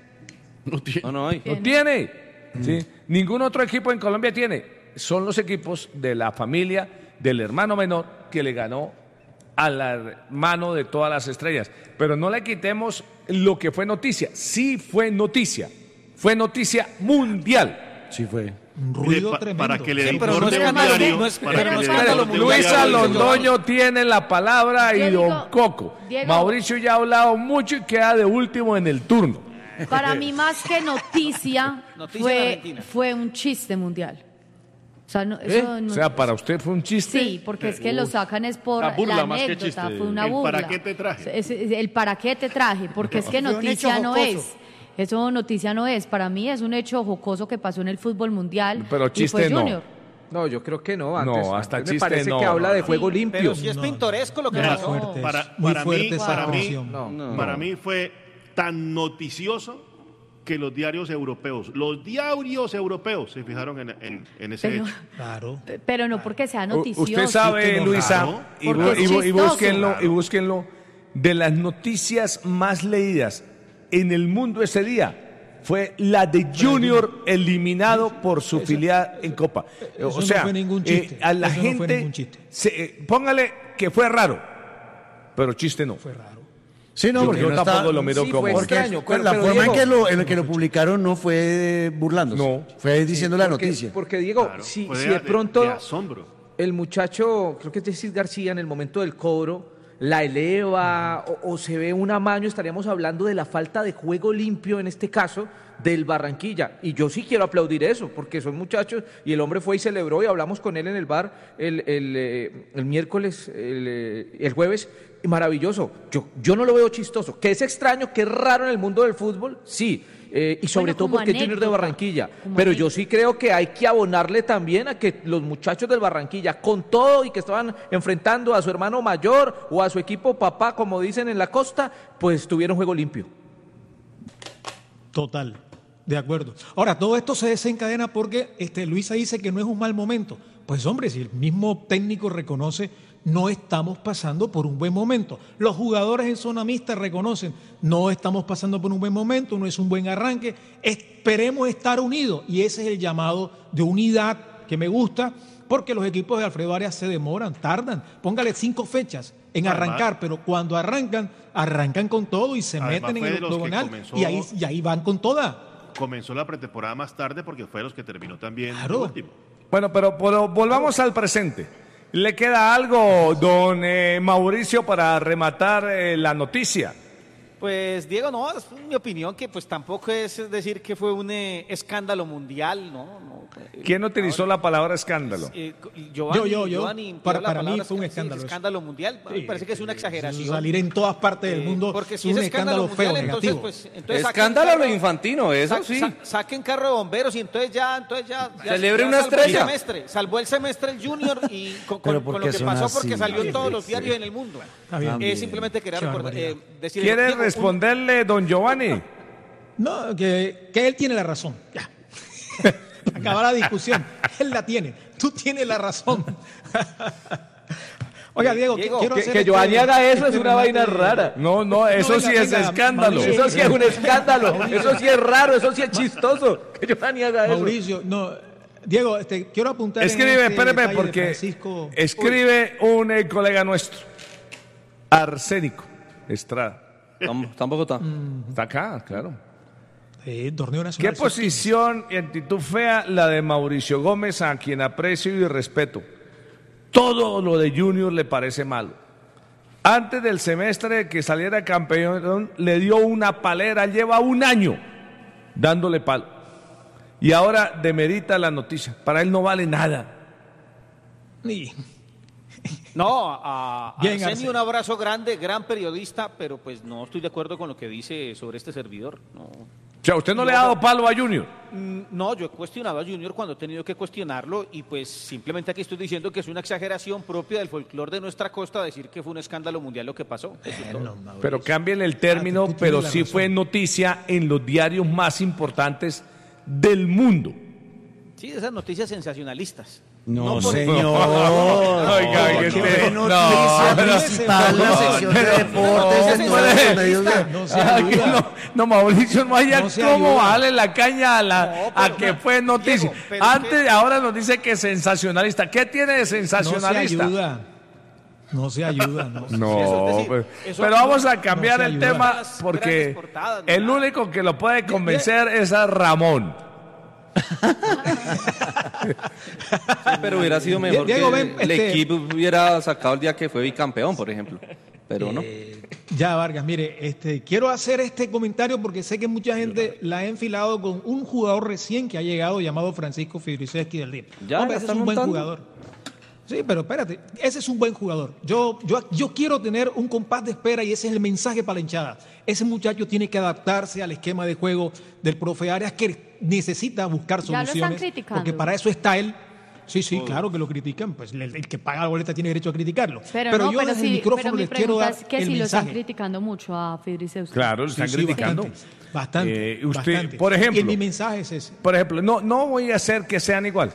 No, no hay. No tiene. ¿Sí? Ningún otro equipo en Colombia tiene. Son los equipos de la familia del hermano menor que le ganó al hermano de todas las estrellas. Pero no le quitemos lo que fue noticia. Sí fue noticia. Fue noticia mundial. Sí fue. Un Mire, ruido pa- tremendo. para que le Sí, dé pero no importe es un escándalo, diario, no es- para pero que no le es dé escándalo importe un Luisa diario, Londoño tiene la palabra y Yo don digo, Coco. Diego. Mauricio ya ha hablado mucho y queda de último en el turno. Para mí, más que noticia, Noticia de fue, Argentina. fue un chiste mundial. O sea, no, ¿Eh? eso no- O sea, para usted fue un chiste. sí, porque es que lo sacan es por Una burla la más que anécdota, chiste. fue una El burla. ¿para qué te traje? Es- es- el para qué te traje, porque es que Fue un noticia hecho no jocoso. es. Eso noticia no es. Para mí es un hecho jocoso que pasó en el fútbol mundial. Pero y chiste fue no. Junior. No, yo creo que no. No, Antes, hasta antes me chiste parece no, que habla no, de no. juego Sí, limpio. Pero si es No, pintoresco lo que Muy pasó. fuerte, Para, muy para fuerte mí, esa para, mí, actuación. No, no. para mí fue tan noticioso que los diarios europeos, los diarios europeos se fijaron en, en, en ese Pero- hecho. Claro. Pero no porque sea U- noticioso. Usted sabe, no, Luisa, claro. y, Porque bu- es y bu- y chistoso. búsquenlo, y búsquenlo, de las noticias más leídas en el mundo ese día fue la de Junior eliminado por su filial en Copa. eso O no sea, fue ningún eh, chiste. a la Eso no fue gente, ningún chiste. se- eh, póngale que fue raro, pero chiste no. Fue raro. Sí, no, Yo- porque yo no tampoco está- lo miro Sí, como... fue Porque extraño, pero- la pero forma en Diego- que lo, en la que lo publicaron no fue burlándose. No. Fue diciendo la Porque- noticia. Porque, Diego, Claro, si, fue si de- de pronto de asombro. el muchacho, creo que es Jesús García, en el momento del cobro, la eleva o, o se ve un amaño, estaríamos hablando de la falta de juego limpio, en este caso, del Barranquilla. Y yo sí quiero aplaudir eso, porque son muchachos, y el hombre fue y celebró, y hablamos con él en el bar el, el, eh, el miércoles, el, eh, el jueves, y maravilloso. Yo, yo no lo veo chistoso. Que es extraño, que es raro en el mundo del fútbol, sí. Eh, y sobre Bueno, todo como porque es Junior de anécdota, Barranquilla. como Pero yo anécdota. sí creo que hay que abonarle también a que los muchachos del Barranquilla, con todo y que estaban enfrentando a su hermano mayor o a su equipo papá, como dicen en la costa, pues tuvieron juego limpio. Total, de acuerdo. Ahora, todo esto se desencadena porque este, Luisa dice que no es un mal momento. Pues hombre, si el mismo técnico reconoce, no estamos pasando por un buen momento. Los jugadores en zona mixta reconocen, no estamos pasando por un buen momento, no es un buen arranque. Esperemos estar unidos y ese es el llamado de unidad que me gusta, porque los equipos de Alfredo Arias se demoran, tardan. Póngale cinco fechas en Además- arrancar, pero cuando arrancan, arrancan con todo y se Además, meten en fue el de los que octogonal comenzó- y ahí, y ahí van con toda. Comenzó la pretemporada más tarde porque fue de los que terminó también Claro. el último. Bueno, pero, pero volvamos al presente. ¿Le queda algo, don eh, Mauricio, para rematar eh, la noticia? Pues Diego, no, es mi opinión que pues tampoco es decir que fue un eh, escándalo mundial, ¿no? no eh, ¿Quién utilizó la palabra escándalo? eh, Giovanni, Yo, yo, yo. Giovanni empleó Para- la para mí palabra fue un esca- sí, escándalo eso. escándalo mundial, me Sí, parece que es una exageración. Salir en todas partes del Eh, mundo porque es si un es escándalo mundial, feo, entonces, negativo. pues, entonces saquen Escándalo carro- lo infantino, eso sa- sí. sa- saquen carro de bomberos y entonces ya, entonces ya, ya- Celebre ya una salvó estrella. el semestre, salvó el semestre el Junior y con, Pero con- con ¿por qué lo que son pasó así? porque salió en todos los Sí. diarios en el mundo. Está bien. Eh, simplemente quería Qué recordar, barbaridad. eh, decir, ¿Quiere Diego, un- responderle, don Giovanni? No, que, que él tiene la razón. Ya. Acaba la discusión. Él la tiene. Tú tienes la razón. Oiga, Diego, Diego, quiero Que, hacer que este- Giovanni haga eso este es una vaina remate- rara. No, no, eso venga, sí es venga, escándalo. Mauricio. Eso sí es un escándalo, eso sí es raro, eso sí es chistoso. Que Giovanni haga eso. Mauricio, no. Diego, este, quiero apuntar. en Escribe, este espéreme, detalle de porque Francisco. escribe un eh, colega nuestro, Arsénico Estrada. Tam- Tampoco está. Está acá, claro. Eh, torneo ¿Qué nacional. posición y actitud fea la de Mauricio Gómez, a quien aprecio y respeto? Todo lo de Junior le parece malo. Antes del semestre que saliera campeón, le dio una palera, lleva un año dándole palo. Y ahora demerita la noticia. Para él no vale nada. Y- No, a, a Bien, Arsenio Arsenio. un abrazo grande, gran periodista, pero pues no estoy de acuerdo con lo que dice sobre este servidor. No, O sea, usted no le ha dado palo a Junior. Mm, no, yo he cuestionado a Junior cuando he tenido que cuestionarlo y pues simplemente aquí estoy diciendo que es una exageración propia del folclore de nuestra costa decir que fue un escándalo mundial lo que pasó. Eso es todo. Pero cámbienle el término, Ah, tú tienes pero la sí razón. fue noticia en los diarios más importantes del mundo. Sí, esas noticias sensacionalistas. No, por- señor. Oiga, que Qué este- noticia no, principal, la no, sección de pero- deportes no, en todos los no, medios de- No se Aquí ayuda. no, no, Mauricio, no haya No se cómo ayuda. darle la caña a, la, No, a pero- que fue noticia. Diego, pero es Antes, que- ahora nos dice que es sensacionalista. ¿Qué tiene de No se sensacionalista? ayuda. No se ayuda. No. No, Eso es decir, pero, eso pero no- vamos a cambiar no se el ayuda. tema Las porque grandes portadas, no el nada. único que lo puede convencer es a Ramón. Pero hubiera sido mejor Diego, que ven, el este- equipo hubiera sacado el día que fue bicampeón, por ejemplo. Pero no. Eh, ya, Vargas, mire, este, quiero hacer este comentario porque sé que mucha gente la ha enfilado con un jugador recién que ha llegado llamado Francisco Fidriceski del Río. Ya, Hombre, la ese es están un buen montando. jugador. Sí, pero espérate, ese es un buen jugador. Yo, yo, yo quiero tener un compás de espera y ese es el mensaje para la hinchada. Ese muchacho tiene que adaptarse al esquema de juego del profe Arias que necesita buscar Ya lo están soluciones. criticando. Porque para eso está él. Sí, sí, claro que lo critican, pues el, el que paga la boleta tiene derecho a criticarlo. Pero, Pero no, yo pero desde sí, el micrófono pero mi les quiero pregunta dar es que el si lo están mensaje. criticando mucho a Fidrisewski. Claro, lo están Sí, sí, criticando. bastante, bastante, Eh, usted, bastante. por ejemplo, Y mi mensaje es ese. Por ejemplo, no, no voy a hacer que sean igual.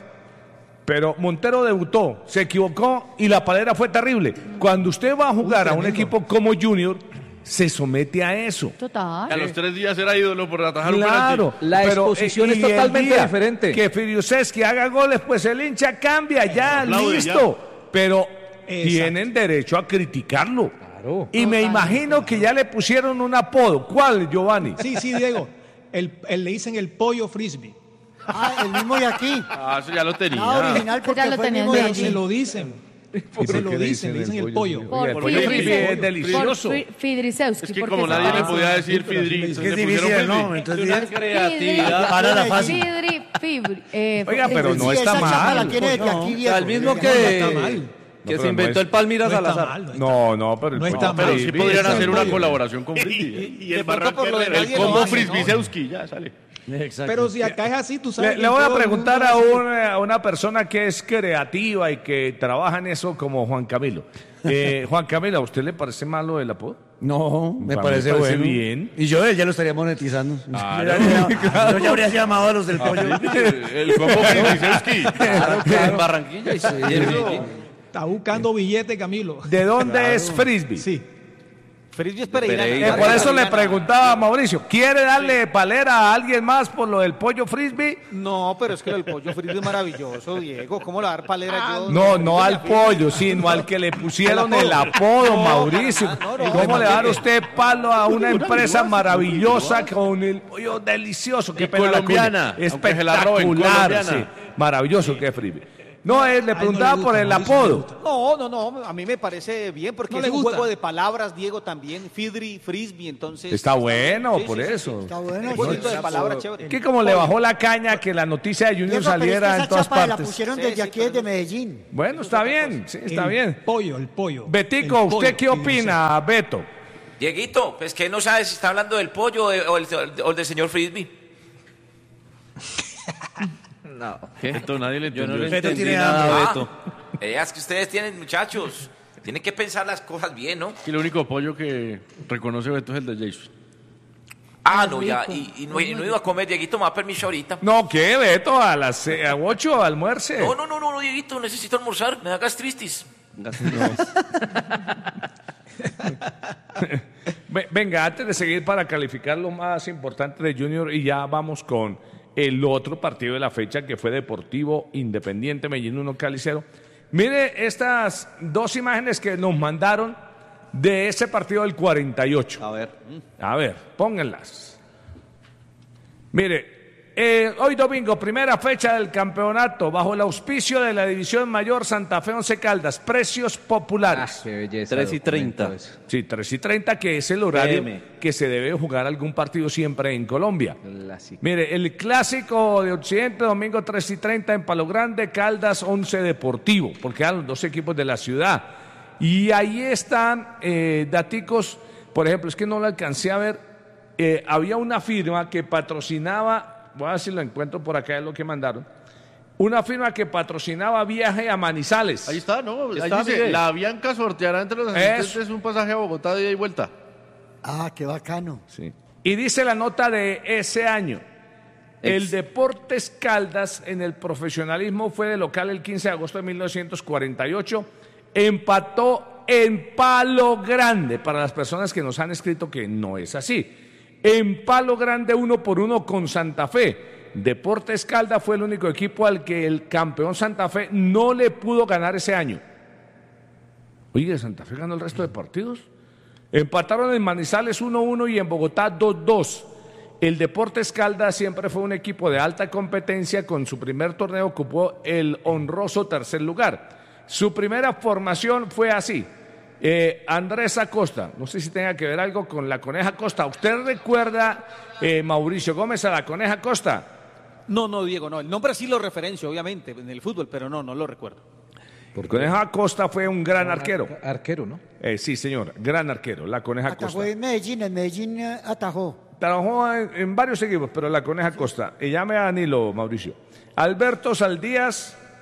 Pero Montero debutó, se equivocó y la palera fue terrible. Cuando usted va a jugar a un equipo como Junior, se somete a eso. Total. A los tres días era ídolo por atajar Claro, un penalti. pero, eh, y el día que Fidrisewski haga goles, pues el hincha cambia, ya, Aplaude, listo. ya. Pero Exacto. tienen derecho a criticarlo. Y me imagino que ya le pusieron un apodo. ¿Cuál, Giovanni? Sí, sí, Diego. El, el- le dicen el pollo frisbee. Ah, el mismo de aquí. Ah, eso ya lo tenía. Ah, original porque Ya lo fue el tenían mismo de de allí. Se lo dicen. Se lo dicen, le dicen el pollo. Oye, el pollo frisbee es delicioso. Por Fi- Fidrisewski. Es que porque como se nadie le parece. podía decir Fidri, Es que entonces es le difícil pusieron el Fidri. nombre, entonces Una bien- creatividad. Para la fácil. Fidri, Fibri, eh, Oiga, pero eh, no Sí, está esa chapa mal. la tiene desde No, aquí, O Diego. sea, el mismo No, que, no está mal. que pero se no inventó es- el Palmira No está Salazar. mal. No está No, no, pero el No pollo está Pero mal. sí frisbee podrían es hacer el una pollo. colaboración con Y, Fidri. y el De pronto por lo de Barranquilla, nadie El lo combo hace, ¿no? Frisbisewski, ya sale. Exacto. Pero si acá es así, tú sabes. Le, que le voy a todo el preguntar mundo a es así. una, a una persona que es creativa y que trabaja en eso como Juan Camilo. Eh, Juan Camilo, ¿a usted le parece malo el apodo? No, me A mí parece, me parece bueno. bien. Y yo ya lo estaría monetizando. Claro, yo, ya, habría- claro. yo ya habría llamado a los del pollo. El combo Frisbisewski. Claro, claro, en Barranquilla y sí, y en Medellín. Está buscando billete, Camilo. ¿De dónde es Frisbee? Sí. Frisbee es Pereira. Eh, por eso le preguntaba a Mauricio, ¿quiere darle palera a alguien más por lo del pollo Frisbee? No, pero es que el pollo Frisbee es maravilloso, Diego. ¿Cómo le va a dar palera yo? No, no al pollo, sino al que le pusieron el apodo, Mauricio. no, no, ¿Cómo no, le va a dar no. usted palo a una empresa maravillosa con el pollo delicioso? Qué Y pena la colombiana, cuña. aunque se la roben, Espectacular, colombiana. sí. Maravilloso que es Frisbee. No, él le no preguntaba le por gusta, el Mauricio, no le apodo. gusta. No, no, no, a mí me parece bien porque No es le un gusta. juego de palabras, Diego, también. Fidri, Frisbee, entonces... Está bueno, Sí, por sí, sí, eso. Está bueno. Un sí. jueguito de palabras, chévere. Que como le bajó la caña que la noticia de Junior Diego, pero es que saliera esa en todas chapa la partes. pusieron Sí, desde sí, aquí, pero desde no- Medellín. Bueno, está bien, sí, está El bien. pollo, el pollo. Betico, El ¿usted pollo, qué y opina, Beto? Dieguito, pues que no sabe si está hablando del pollo eh, o el, o el del señor Frisbee. No. Esto nadie le Yo no entendió. le Beto entendí tiene nada, hambre. Beto. Eh, es que ustedes tienen, muchachos, tienen que pensar las cosas bien, ¿no? Y el único pollo que reconoce Beto es el de Jason. Ah, no, ya, y, y no, y no iba a comer, Dieguito, me da permiso ahorita. No, ¿qué, Beto? A las eh, a ocho almuerce. No, no, no, no, no, Dieguito, necesito almorzar, me da gastritis. Ve- Venga, antes de seguir para calificar lo más importante de Junior y ya vamos con el otro partido de la fecha que fue Deportivo Independiente Medellín uno Cali cero. Mire estas dos imágenes que nos mandaron de ese partido del cuarenta y ocho. A ver. A ver, pónganlas. Mire, eh, hoy domingo, primera fecha del campeonato, bajo el auspicio de la División Mayor Santa Fe Once Caldas, precios populares. Ah, qué belleza. tres y treinta. documento ese. Sí, tres y treinta, que es el horario P M. que se debe jugar algún partido siempre en Colombia. Clásico. Mire, el clásico de Occidente, domingo tres y treinta en Palo Grande, Caldas once Deportivo, porque eran los dos equipos de la ciudad. Y ahí están eh, daticos, por ejemplo, es que no lo alcancé a ver, eh, había una firma que patrocinaba, voy a ver si lo encuentro por acá, es lo que mandaron, una firma que patrocinaba viaje a Manizales. Ahí está, ¿no? Ahí Está, dice, Miguel. la Bianca sorteará entre los asistentes un pasaje a Bogotá de ida y vuelta. Ah, qué bacano. Sí. Y dice la nota de ese año. El Deportes Caldas en el profesionalismo fue de local el quince de agosto de mil novecientos cuarenta y ocho. Empató en Palo Grande, para las personas que nos han escrito que no es así. En Palo Grande uno por uno con Santa Fe. Deportes Caldas fue el único equipo al que el campeón Santa Fe no le pudo ganar ese año. Oye, ¿Santa Fe ganó el resto de partidos? Empataron en Manizales uno uno y en Bogotá dos dos. El Deportes Caldas siempre fue un equipo de alta competencia. Con su primer torneo ocupó el honroso tercer lugar. Su primera formación fue así. Eh, Andrés Acosta, no sé si tenga que ver algo con la Coneja Acosta. ¿Usted recuerda, eh, Mauricio Gómez, a la Coneja Acosta? No, no, Diego, no. El nombre sí lo referencio, obviamente, en el fútbol, pero no, no lo recuerdo. Porque Coneja Acosta fue un gran arquero. Arquero, ¿no? Eh, sí, señor, gran arquero, la Coneja Atajó Acosta. en Medellín, en Medellín eh, atajó. Trabajó en, en varios equipos, pero la Coneja Acosta. Y llame a Danilo, Mauricio. Alberto Saldías,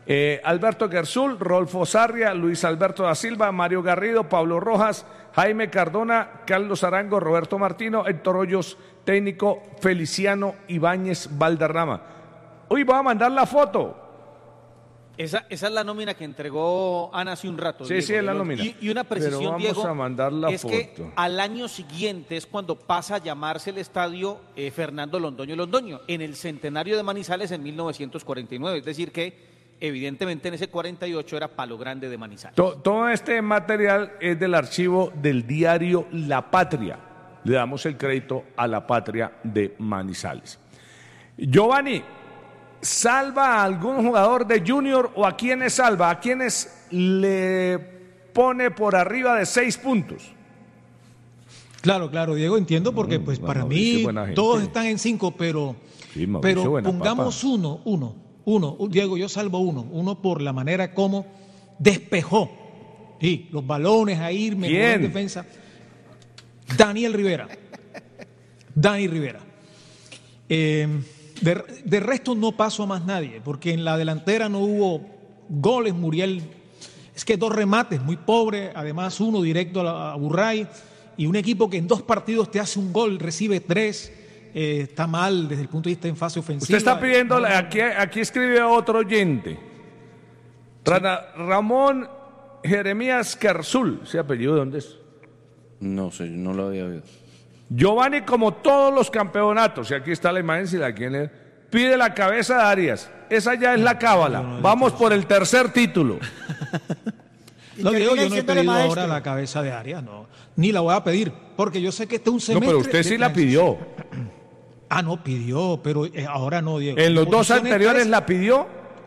Eh, Alberto Gersul, Rolfo Sarria, Luis Alberto da Silva, Mario Garrido, Pablo Rojas, Jaime Cardona, Carlos Arango, Roberto Martino, Héctor Hoyos, técnico Feliciano Ibáñez Valderrama. Hoy voy a mandar la foto. Esa, esa es la nómina que entregó Ana hace un rato. Sí, Diego, sí, es la Diego. nómina. Y, y una precisión, Pero vamos Diego, a mandar la es foto. que al año siguiente es cuando pasa a llamarse el estadio eh, Fernando Londoño Londoño, en el centenario de Manizales en mil novecientos cuarenta y nueve. Es decir que, evidentemente, en ese cuarenta y ocho era Palo Grande de Manizales. To- todo este material es del archivo del diario La Patria. Le damos el crédito a La Patria de Manizales. Giovanni, ¿salva a algún jugador de Junior o a quiénes salva? ¿A quiénes le pone por arriba de seis puntos? Claro, claro, Diego, entiendo porque pues bueno, para Mauricio, mí buena gente. todos están en cinco, pero, Sí, Mauricio, pero buena pongamos papa. uno, uno, uno. Diego, yo salvo uno, uno por la manera como despejó. Sí, los balones ahí, mejoró en ¿Quién? defensa. Daniel Rivera. Dani Rivera. Eh, de, de resto no paso a más nadie, porque en la delantera no hubo goles, Muriel. Es que dos remates, muy pobre, además uno directo a, la, a Burray, y un equipo que en dos partidos te hace un gol, recibe tres, eh, está mal desde el punto de vista en fase ofensiva. Usted está pidiendo, No, no, aquí, aquí escribe otro oyente. Ra- Ramón Jeremías Carzul, ¿ese apellido de dónde es? No sé, no lo había oído. Giovanni, como todos los campeonatos, y aquí está la imagen, si la quieren leer, pide la cabeza de Arias. Esa ya es la cábala. Vamos por el tercer título. No, Diego, yo no he diciéndole pedido maestro. ahora la cabeza de Arias, no. Ni la voy a pedir, porque yo sé que este es un No, semestre. pero usted de sí la transición. pidió. Ah, no, pidió, pero eh, ahora no, Diego. En los dos Posición anteriores es- la pidió.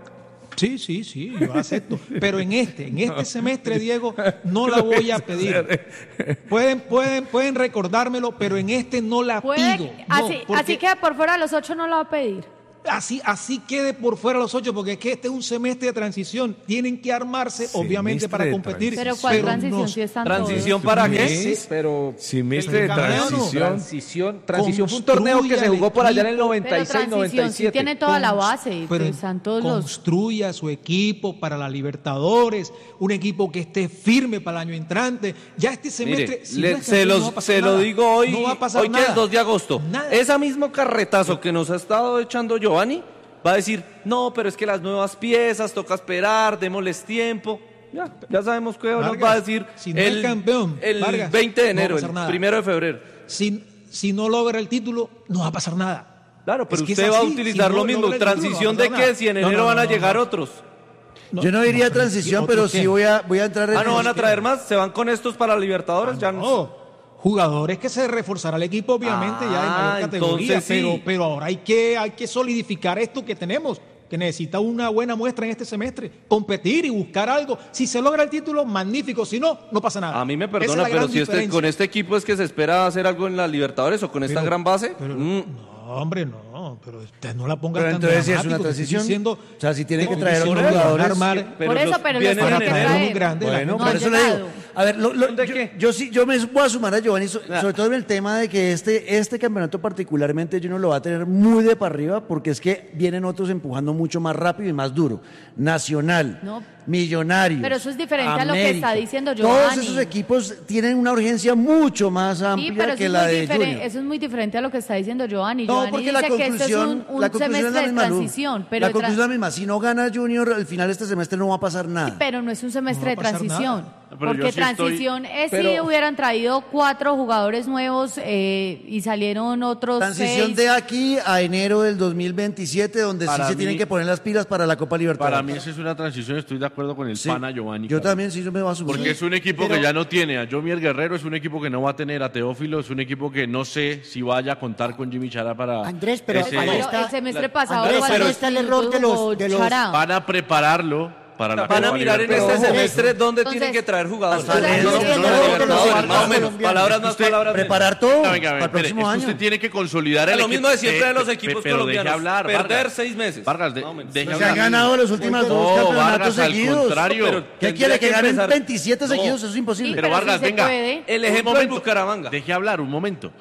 Sí, sí, sí, yo acepto. Pero en este, en este semestre, Diego, no la voy a pedir. Pueden, pueden, pueden recordármelo, pero en este no la Puede- pido. No, así, porque así que por fuera de los ocho no lo va a pedir. así, así quede por fuera los ocho, porque es que este es un semestre de transición. Tienen que armarse, obviamente, para de competir. Pero ¿cuál transición no- si están ¿Transición todos? para qué? Sí, pero Semestre de el campeonato. transición. transición, transición fue un torneo que se Construya jugó por allá en el el equipo. noventa y Pero seis, transición noventa y sí siete. tiene toda la Cons- base. pero Están todos los... construya su equipo para la Libertadores, un equipo que esté firme para el año entrante. Ya este semestre, Mire, si le- no es se, campeón, los- no va a pasar se lo nada. digo hoy, No va a pasar hoy que nada. es dos de agosto. Nada. Ese mismo carretazo que nos ha estado echando Giovanni va a decir, no, pero es que las nuevas piezas, toca esperar, démosles tiempo. Ya, ya sabemos qué nos Vargas, va a decir si no el, es campeón, el Vargas, veinte de no va a enero, pasar el nada. primero de febrero. Si, si no logra el título, no va a pasar nada. Claro, pero Es que usted es va a así, utilizar si lo no mismo. logra el título, ¿Transición no va a de pasar qué? Si en nada. No, enero no, van a no, llegar no. otros. No, Yo no diría no, transición, ¿otros pero qué? sí voy a, voy a entrar en Ah, ¿no van a el- traer más? ¿Se van con estos para Libertadores? Ya no. No, jugadores que se reforzará el equipo, obviamente, ya de Ah, mayor categoría, entonces sí. pero, pero ahora hay que, hay que solidificar esto que tenemos, que necesita una buena muestra en este semestre, competir y buscar algo. Si se logra el título, magnífico, si no, no pasa nada. A mí me Esa es perdona, la pero gran si este, diferencia. con este equipo es que se espera hacer algo en la Libertadores o con esta Pero- gran base. pero- mm, No, hombre, no, pero usted no la ponga Pero tan entonces si es dramático, una te estoy transición, diciendo- o sea, si tiene que te traer estoy unos diciendo, jugadores, armar- pero Por eso, los pero los vienen tienen para que en traer traer. un grande. Bueno, No por han eso le digo. llegado. A ver, lo- lo- ¿De yo, qué? yo sí, yo me voy a sumar a Giovanni, so- sobre todo en el tema de que este, este campeonato particularmente Junior lo va a tener muy de para arriba, porque es que vienen otros empujando mucho más rápido y más duro. Nacional, No. Millonarios. Pero eso es diferente a lo que América. está diciendo Todos Giovanni. esos equipos tienen una urgencia mucho más Sí, amplia pero eso que es, la muy de diferente, Junior. eso es muy diferente a lo que está diciendo Giovanni. No, Giovanni porque dice la que este es conclusión, un, un la conclusión es semestre la de misma, Lu. transición. Pero, La conclusión es tra- la misma. Si no gana Junior, al final de este semestre no va a pasar nada. pero no es un semestre No va a de pasar transición. nada. Pero yo Porque sí estoy- transición es si pero- hubieran traído cuatro jugadores nuevos eh, y salieron otros Transición seis. de aquí a enero del dos mil veintisiete, donde Para sí se mí- tienen que poner las pilas para la Copa Libertadores. Para mí esa es una transición, estoy de acuerdo con el Sí. pana Giovanni. Yo Carlos. también sí yo me voy a sumar. Porque es un equipo Pero- que ya no tiene a Jomier Guerrero, es un equipo que no va a tener a Teófilo, es un equipo que no sé si vaya a contar con Jimmy Chará para Andrés, pero ese- ahí Pero está- el semestre la- pasado Andrés, cuando pero está el error de los- jugó de los- Chará. van a prepararlo para la Van a Copa mirar en Libertadores. este semestre dónde Entonces- tienen que traer jugadores. Entonces, No, no, el no, error no, de los Libertadores, jugadores más o menos. colombianos. Palabras más, Usted- palabras menos. Preparar todo Venga, venga, para el espere, próximo es que año. usted tiene que consolidar Es el lo equipo. mismo de siempre Eh, de los pe- equipos pero colombianos. deje hablar, Perder Vargas. seis meses. Vargas, de- Más o menos. deje Pues se hablar. han ganado los últimos No, dos campeonatos Vargas, al seguidos. contrario. Pero ¿Qué tendría quiere? Que ganen empezar- veintisiete No. seguidos, eso es imposible. Sí, Pero pero Vargas, sí se venga. puede. El Un ejemplo en momento. Bucaramanga. Deje hablar un momento.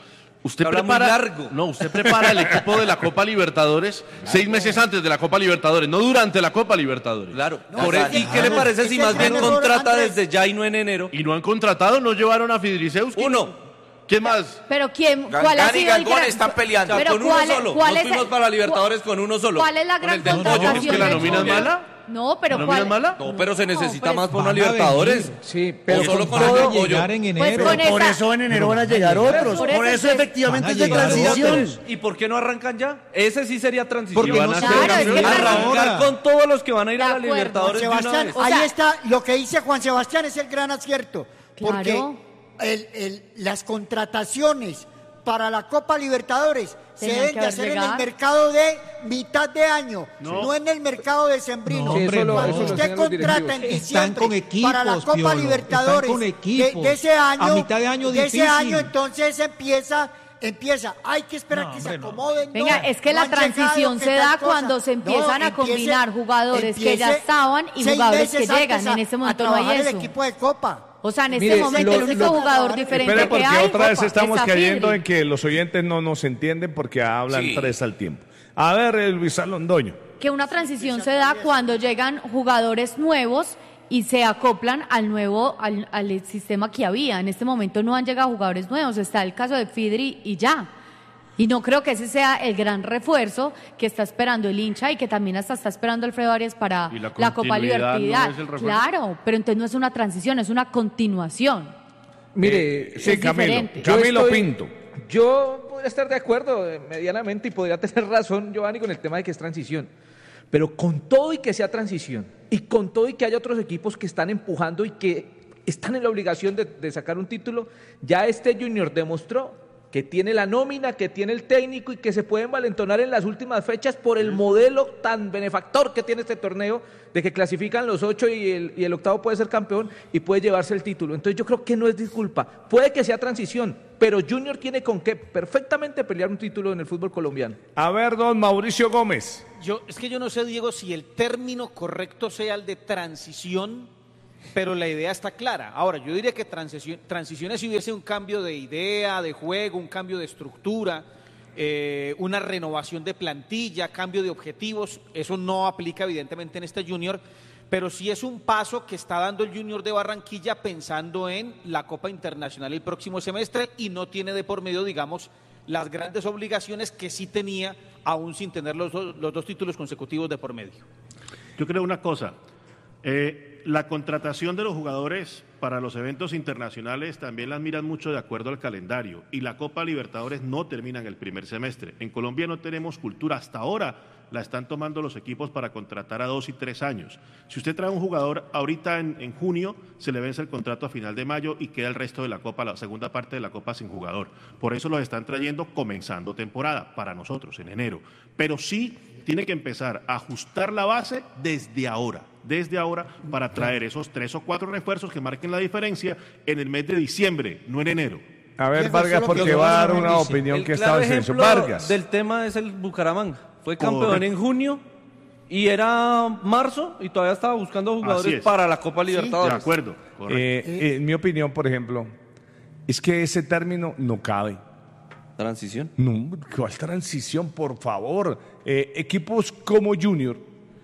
Usted Habla muy prepara, largo. no, usted prepara el equipo de la Copa Libertadores seis meses antes de la Copa Libertadores, no durante la Copa Libertadores. Claro. No, Por es el- que- ¿Y qué le no, parece es si el más bien gran error, contrata Andrés. desde ya y no en enero? Y no han contratado, no llevaron a Fidrisewski. Uno. ¿Quién más? Pero quién, ¿cuál ha Galgán y sido el Galgón gran... están peleando. O sea, Pero con uno ¿cuál es- solo. cuál Nos es el- fuimos para Libertadores con uno solo. ¿Cuál es la Con gran el del contratación? ¿Es que la de nómina es Junior? mala? No, pero ¿La ¿cuál? nómina es mala? No, pero se necesita pues, más por van una a Libertadores. venir. Sí, Pero pero solo con con Van a el apoyo. llegar en Pues enero. con Por esa- eso en enero Pero van a van a llegar llegar. otros. Por Por eso eso es que- efectivamente Van a es de llegar transición. otros. ¿Y por qué no arrancan ya? Ese sí sería transición. Porque van no a se ser Claro, es que campeones para- Arrancar ahora. con todos los que van a ir De a la acuerdo, Libertadores de una Sebastián, vez. O ahí sea- está, lo que dice Juan Sebastián es el gran acierto. Porque Claro. el- el- las contrataciones para la Copa Libertadores se Tenían deben que de haber hacer en llegado. el mercado de mitad de año, No. no, en el mercado de sembrino. No, hombre, Cuando no. Eso lo usted enseñan los contrata en directivos. diciembre Están con equipos, para la Copa Piolo, Libertadores están con de- equipos. de, ese año, A mitad de año de difícil. ese año entonces empieza empieza, hay que esperar No, que hombre, se no. acomoden. Venga, no, es que no la han llegado, transición que se tal da cosa. cuando se empiezan a empiece- combinar jugadores que ya empiece estaban y seis jugadores que meses llegan. antes a- En ese a momento no hay trabajar el eso. equipo de Copa. O sea, en este Mire, momento lo- el único lo- jugador diferente Espere, porque que hay otra vez Copa, estamos es cayendo Zafirri. en que los oyentes no nos entienden porque hablan Sí. tres al tiempo. A ver, eh, Luis Alondoño. Que una transición se da cuando llegan jugadores nuevos y se acoplan al nuevo al, al sistema que había. En este momento no han llegado jugadores nuevos. Está el caso de Fidri y ya. Y no creo que ese sea el gran refuerzo que está esperando el hincha y que también hasta está esperando Alfredo Arias para ¿Y la la, Copa continuidad no Libertad. es el refuerzo? Claro, pero entonces no es una transición, es una continuación. Mire, Eh, sí, es Camilo. diferente. Yo Camilo estoy- Pinto. Yo podría estar de acuerdo eh, medianamente y podría tener razón, Giovanni, con el tema de que es transición. Pero con todo y que sea transición, y con todo y que haya otros equipos que están empujando y que están en la obligación de, de sacar un título, ya este Junior demostró que tiene la nómina, que tiene el técnico y que se pueden valentonar en las últimas fechas por el modelo tan benefactor que tiene este torneo, de que clasifican los ocho y el, y el octavo puede ser campeón y puede llevarse el título. Entonces yo creo que no es disculpa. Puede que sea transición, pero Junior tiene con qué perfectamente pelear un título en el fútbol colombiano. A ver, don Mauricio Gómez. Yo, es que yo no sé, Diego, si el término correcto sea el de transición, pero la idea está clara. Ahora, yo diría que transición, transición es si hubiese un cambio de idea, de juego, un cambio de estructura, eh, una renovación de plantilla, cambio de objetivos. Eso no aplica evidentemente en este Junior, pero sí es un paso que está dando el Junior de Barranquilla pensando en la Copa Internacional el próximo semestre y no tiene de por medio, digamos, las grandes obligaciones que sí tenía aún sin tener los, dos- los dos títulos consecutivos de por medio. Yo creo una cosa, eh, la contratación de los jugadores para los eventos internacionales también las miran mucho de acuerdo al calendario y la Copa Libertadores no termina en el primer semestre. En Colombia no tenemos cultura, hasta ahora la están tomando los equipos para contratar a dos y tres años. Si usted trae un jugador ahorita en, en junio, se le vence el contrato a final de mayo y queda el resto de la Copa, la segunda parte de la Copa sin jugador. Por eso los están trayendo comenzando temporada, para nosotros en enero. Pero sí tiene que empezar a ajustar la base desde ahora, desde ahora para traer esos tres o cuatro refuerzos que marquen la diferencia en el mes de diciembre, no en enero. A ver, Diego, Vargas, solo porque que va a dar Vargas una dice. opinión El que claro estaba en silencio. ejemplo Vargas. del tema es el Bucaramanga. Fue campeón Correcto. en junio y era marzo y todavía estaba buscando Así jugadores es. para la Copa Libertadores. De acuerdo. correcto. Eh, eh, en mi opinión, por ejemplo, es que ese término no cabe. Transición. No, ¿cuál transición, por favor? Eh, equipos como Junior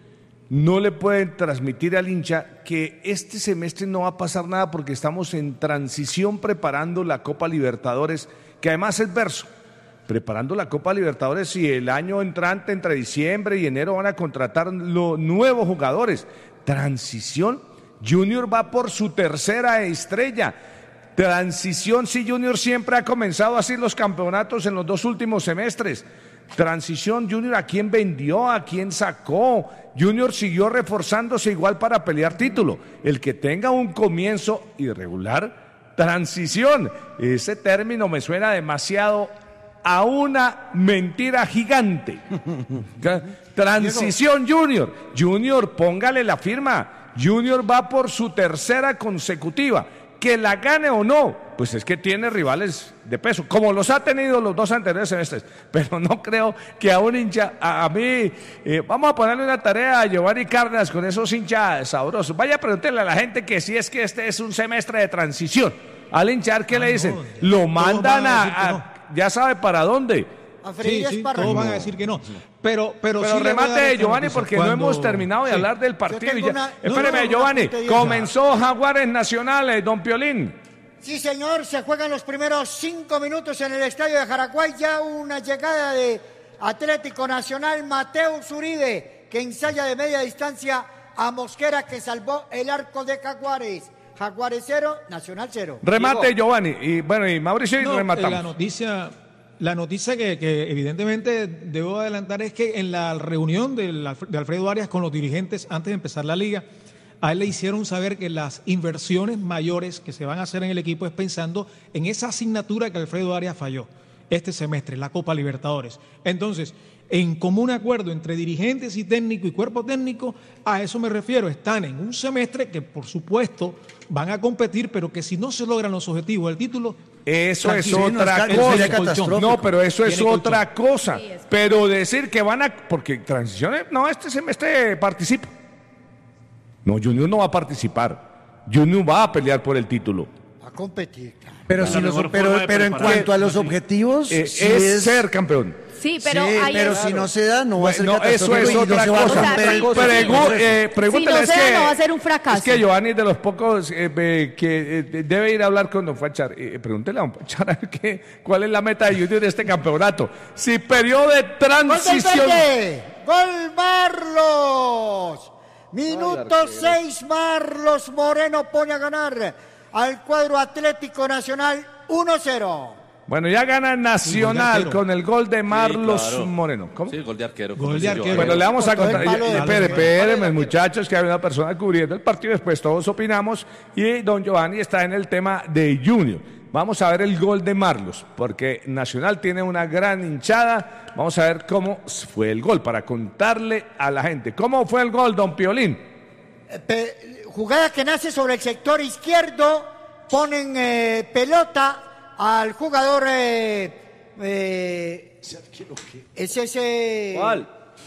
no le pueden transmitir al hincha que este semestre no va a pasar nada porque estamos en transición preparando la Copa Libertadores, que además es verso. Preparando la Copa Libertadores y el año entrante, entre diciembre y enero, van a contratar los nuevos jugadores. Transición. Junior va por su tercera estrella. Transición, sí, Junior siempre ha comenzado así los campeonatos en los dos últimos semestres. Transición, Junior, ¿a quién vendió? ¿A quién sacó? Junior siguió reforzándose igual para pelear título. El que tenga un comienzo irregular, transición. Ese término me suena demasiado a una mentira gigante. Transición, Junior. Junior, póngale la firma. Junior va por su tercera consecutiva. Que la gane o no, pues es que tiene rivales de peso, como los ha tenido los dos anteriores semestres. Pero no creo que a un hincha, a, a mí, eh, vamos a ponerle una tarea a Giovanni Cárdenas con esos hinchas sabrosos. Vaya a preguntarle a la gente que si es que este es un semestre de transición. Al hinchar, ¿qué Ah, le dicen? no, Lo todos mandan van a a, decir que a- no. ya sabe para dónde. A freír Sí, sí, espárragos. todos van a decir que no. Pero, pero, Pero sí le voy a dar remate, esta Giovanni, noticia. porque Cuando- no hemos terminado de Sí. hablar del partido. tengo y ya- una- Espéreme, no, no, Giovanni, una puntería. comenzó Jaguares Nacionales, don Piolín. Sí, señor, se juegan los primeros cinco minutos en el estadio de Jaraguay. Ya una llegada de Atlético Nacional, Mateus Uribe, que ensaya de media distancia a Mosquera, que salvó el arco de Jaguares. Jaguares cero, Nacional cero. Remate, Giovanni. Y bueno, y Mauricio, y No, eh, rematamos. La noticia, la noticia que, que evidentemente debo adelantar es que en la reunión del Alf- de Alfredo Arias con los dirigentes antes de empezar la liga, a él le hicieron saber que las inversiones mayores que se van a hacer en el equipo es pensando en esa asignatura que Alfredo Arias falló este semestre, la Copa Libertadores. Entonces, en común acuerdo entre dirigentes y técnico y cuerpo técnico, a eso me refiero, están en un semestre que por supuesto van a competir, pero que si no se logran los objetivos del título, Eso es tranquilo, otra no, cosa. sería catastrófico. No, pero eso es Tiene otra cosa. Pero decir que van a. Porque transiciones. No, este semestre participa. No, Junior no va a participar. Junior va a pelear por el título. A competir, claro. Pero, La si los- mejor pero, forma de pero en preparar. cuanto a los objetivos, Eh, sí es, es ser campeón. Sí, pero sí, ahí pero es- si no se da, no va a ser No, eso catastrófico es y no otra se va a cosa. romper el O sea, Pregu- proceso. eh, pregúntale, Si no es se da, que, no va a ser un fracaso. Es que Giovanni es de los pocos eh, eh, que eh, debe ir a hablar con Don Fachar. Eh, pregúntele a Don Fachar a ver qué- cuál es la meta de Junior de este campeonato. Si periodo de ¡Gol del transición. Verde! ¡Gol Marlos! Minuto seis, Marlos Moreno pone a ganar al cuadro Atlético Nacional uno cero. Bueno, ya gana Nacional arquero. con el gol de Marlos claro. Moreno. ¿Cómo? Sí, gol de arquero. Gol como de dice arquero. Giovanni. Bueno, le vamos a Con todo el contar. palo de- Espere, palo espérenme, de- muchachos, que hay una persona cubriendo el partido. Después todos opinamos. Y don Giovanni está en el tema de Junior. Vamos a ver el gol de Marlos, porque Nacional tiene una gran hinchada. Vamos a ver cómo fue el gol, para contarle a la gente. ¿Cómo fue el gol, don Piolín? Eh, pe- jugada que nace sobre el sector izquierdo, ponen eh, pelota al jugador. Eh, eh, es ese. ¿Cuál?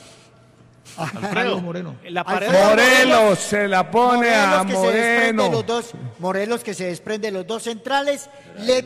Alfredo Moreno. La pared Alfredo Morelos se la pone Morelos a que se desprende Moreno. los dos, Morelos que se desprende los dos centrales, le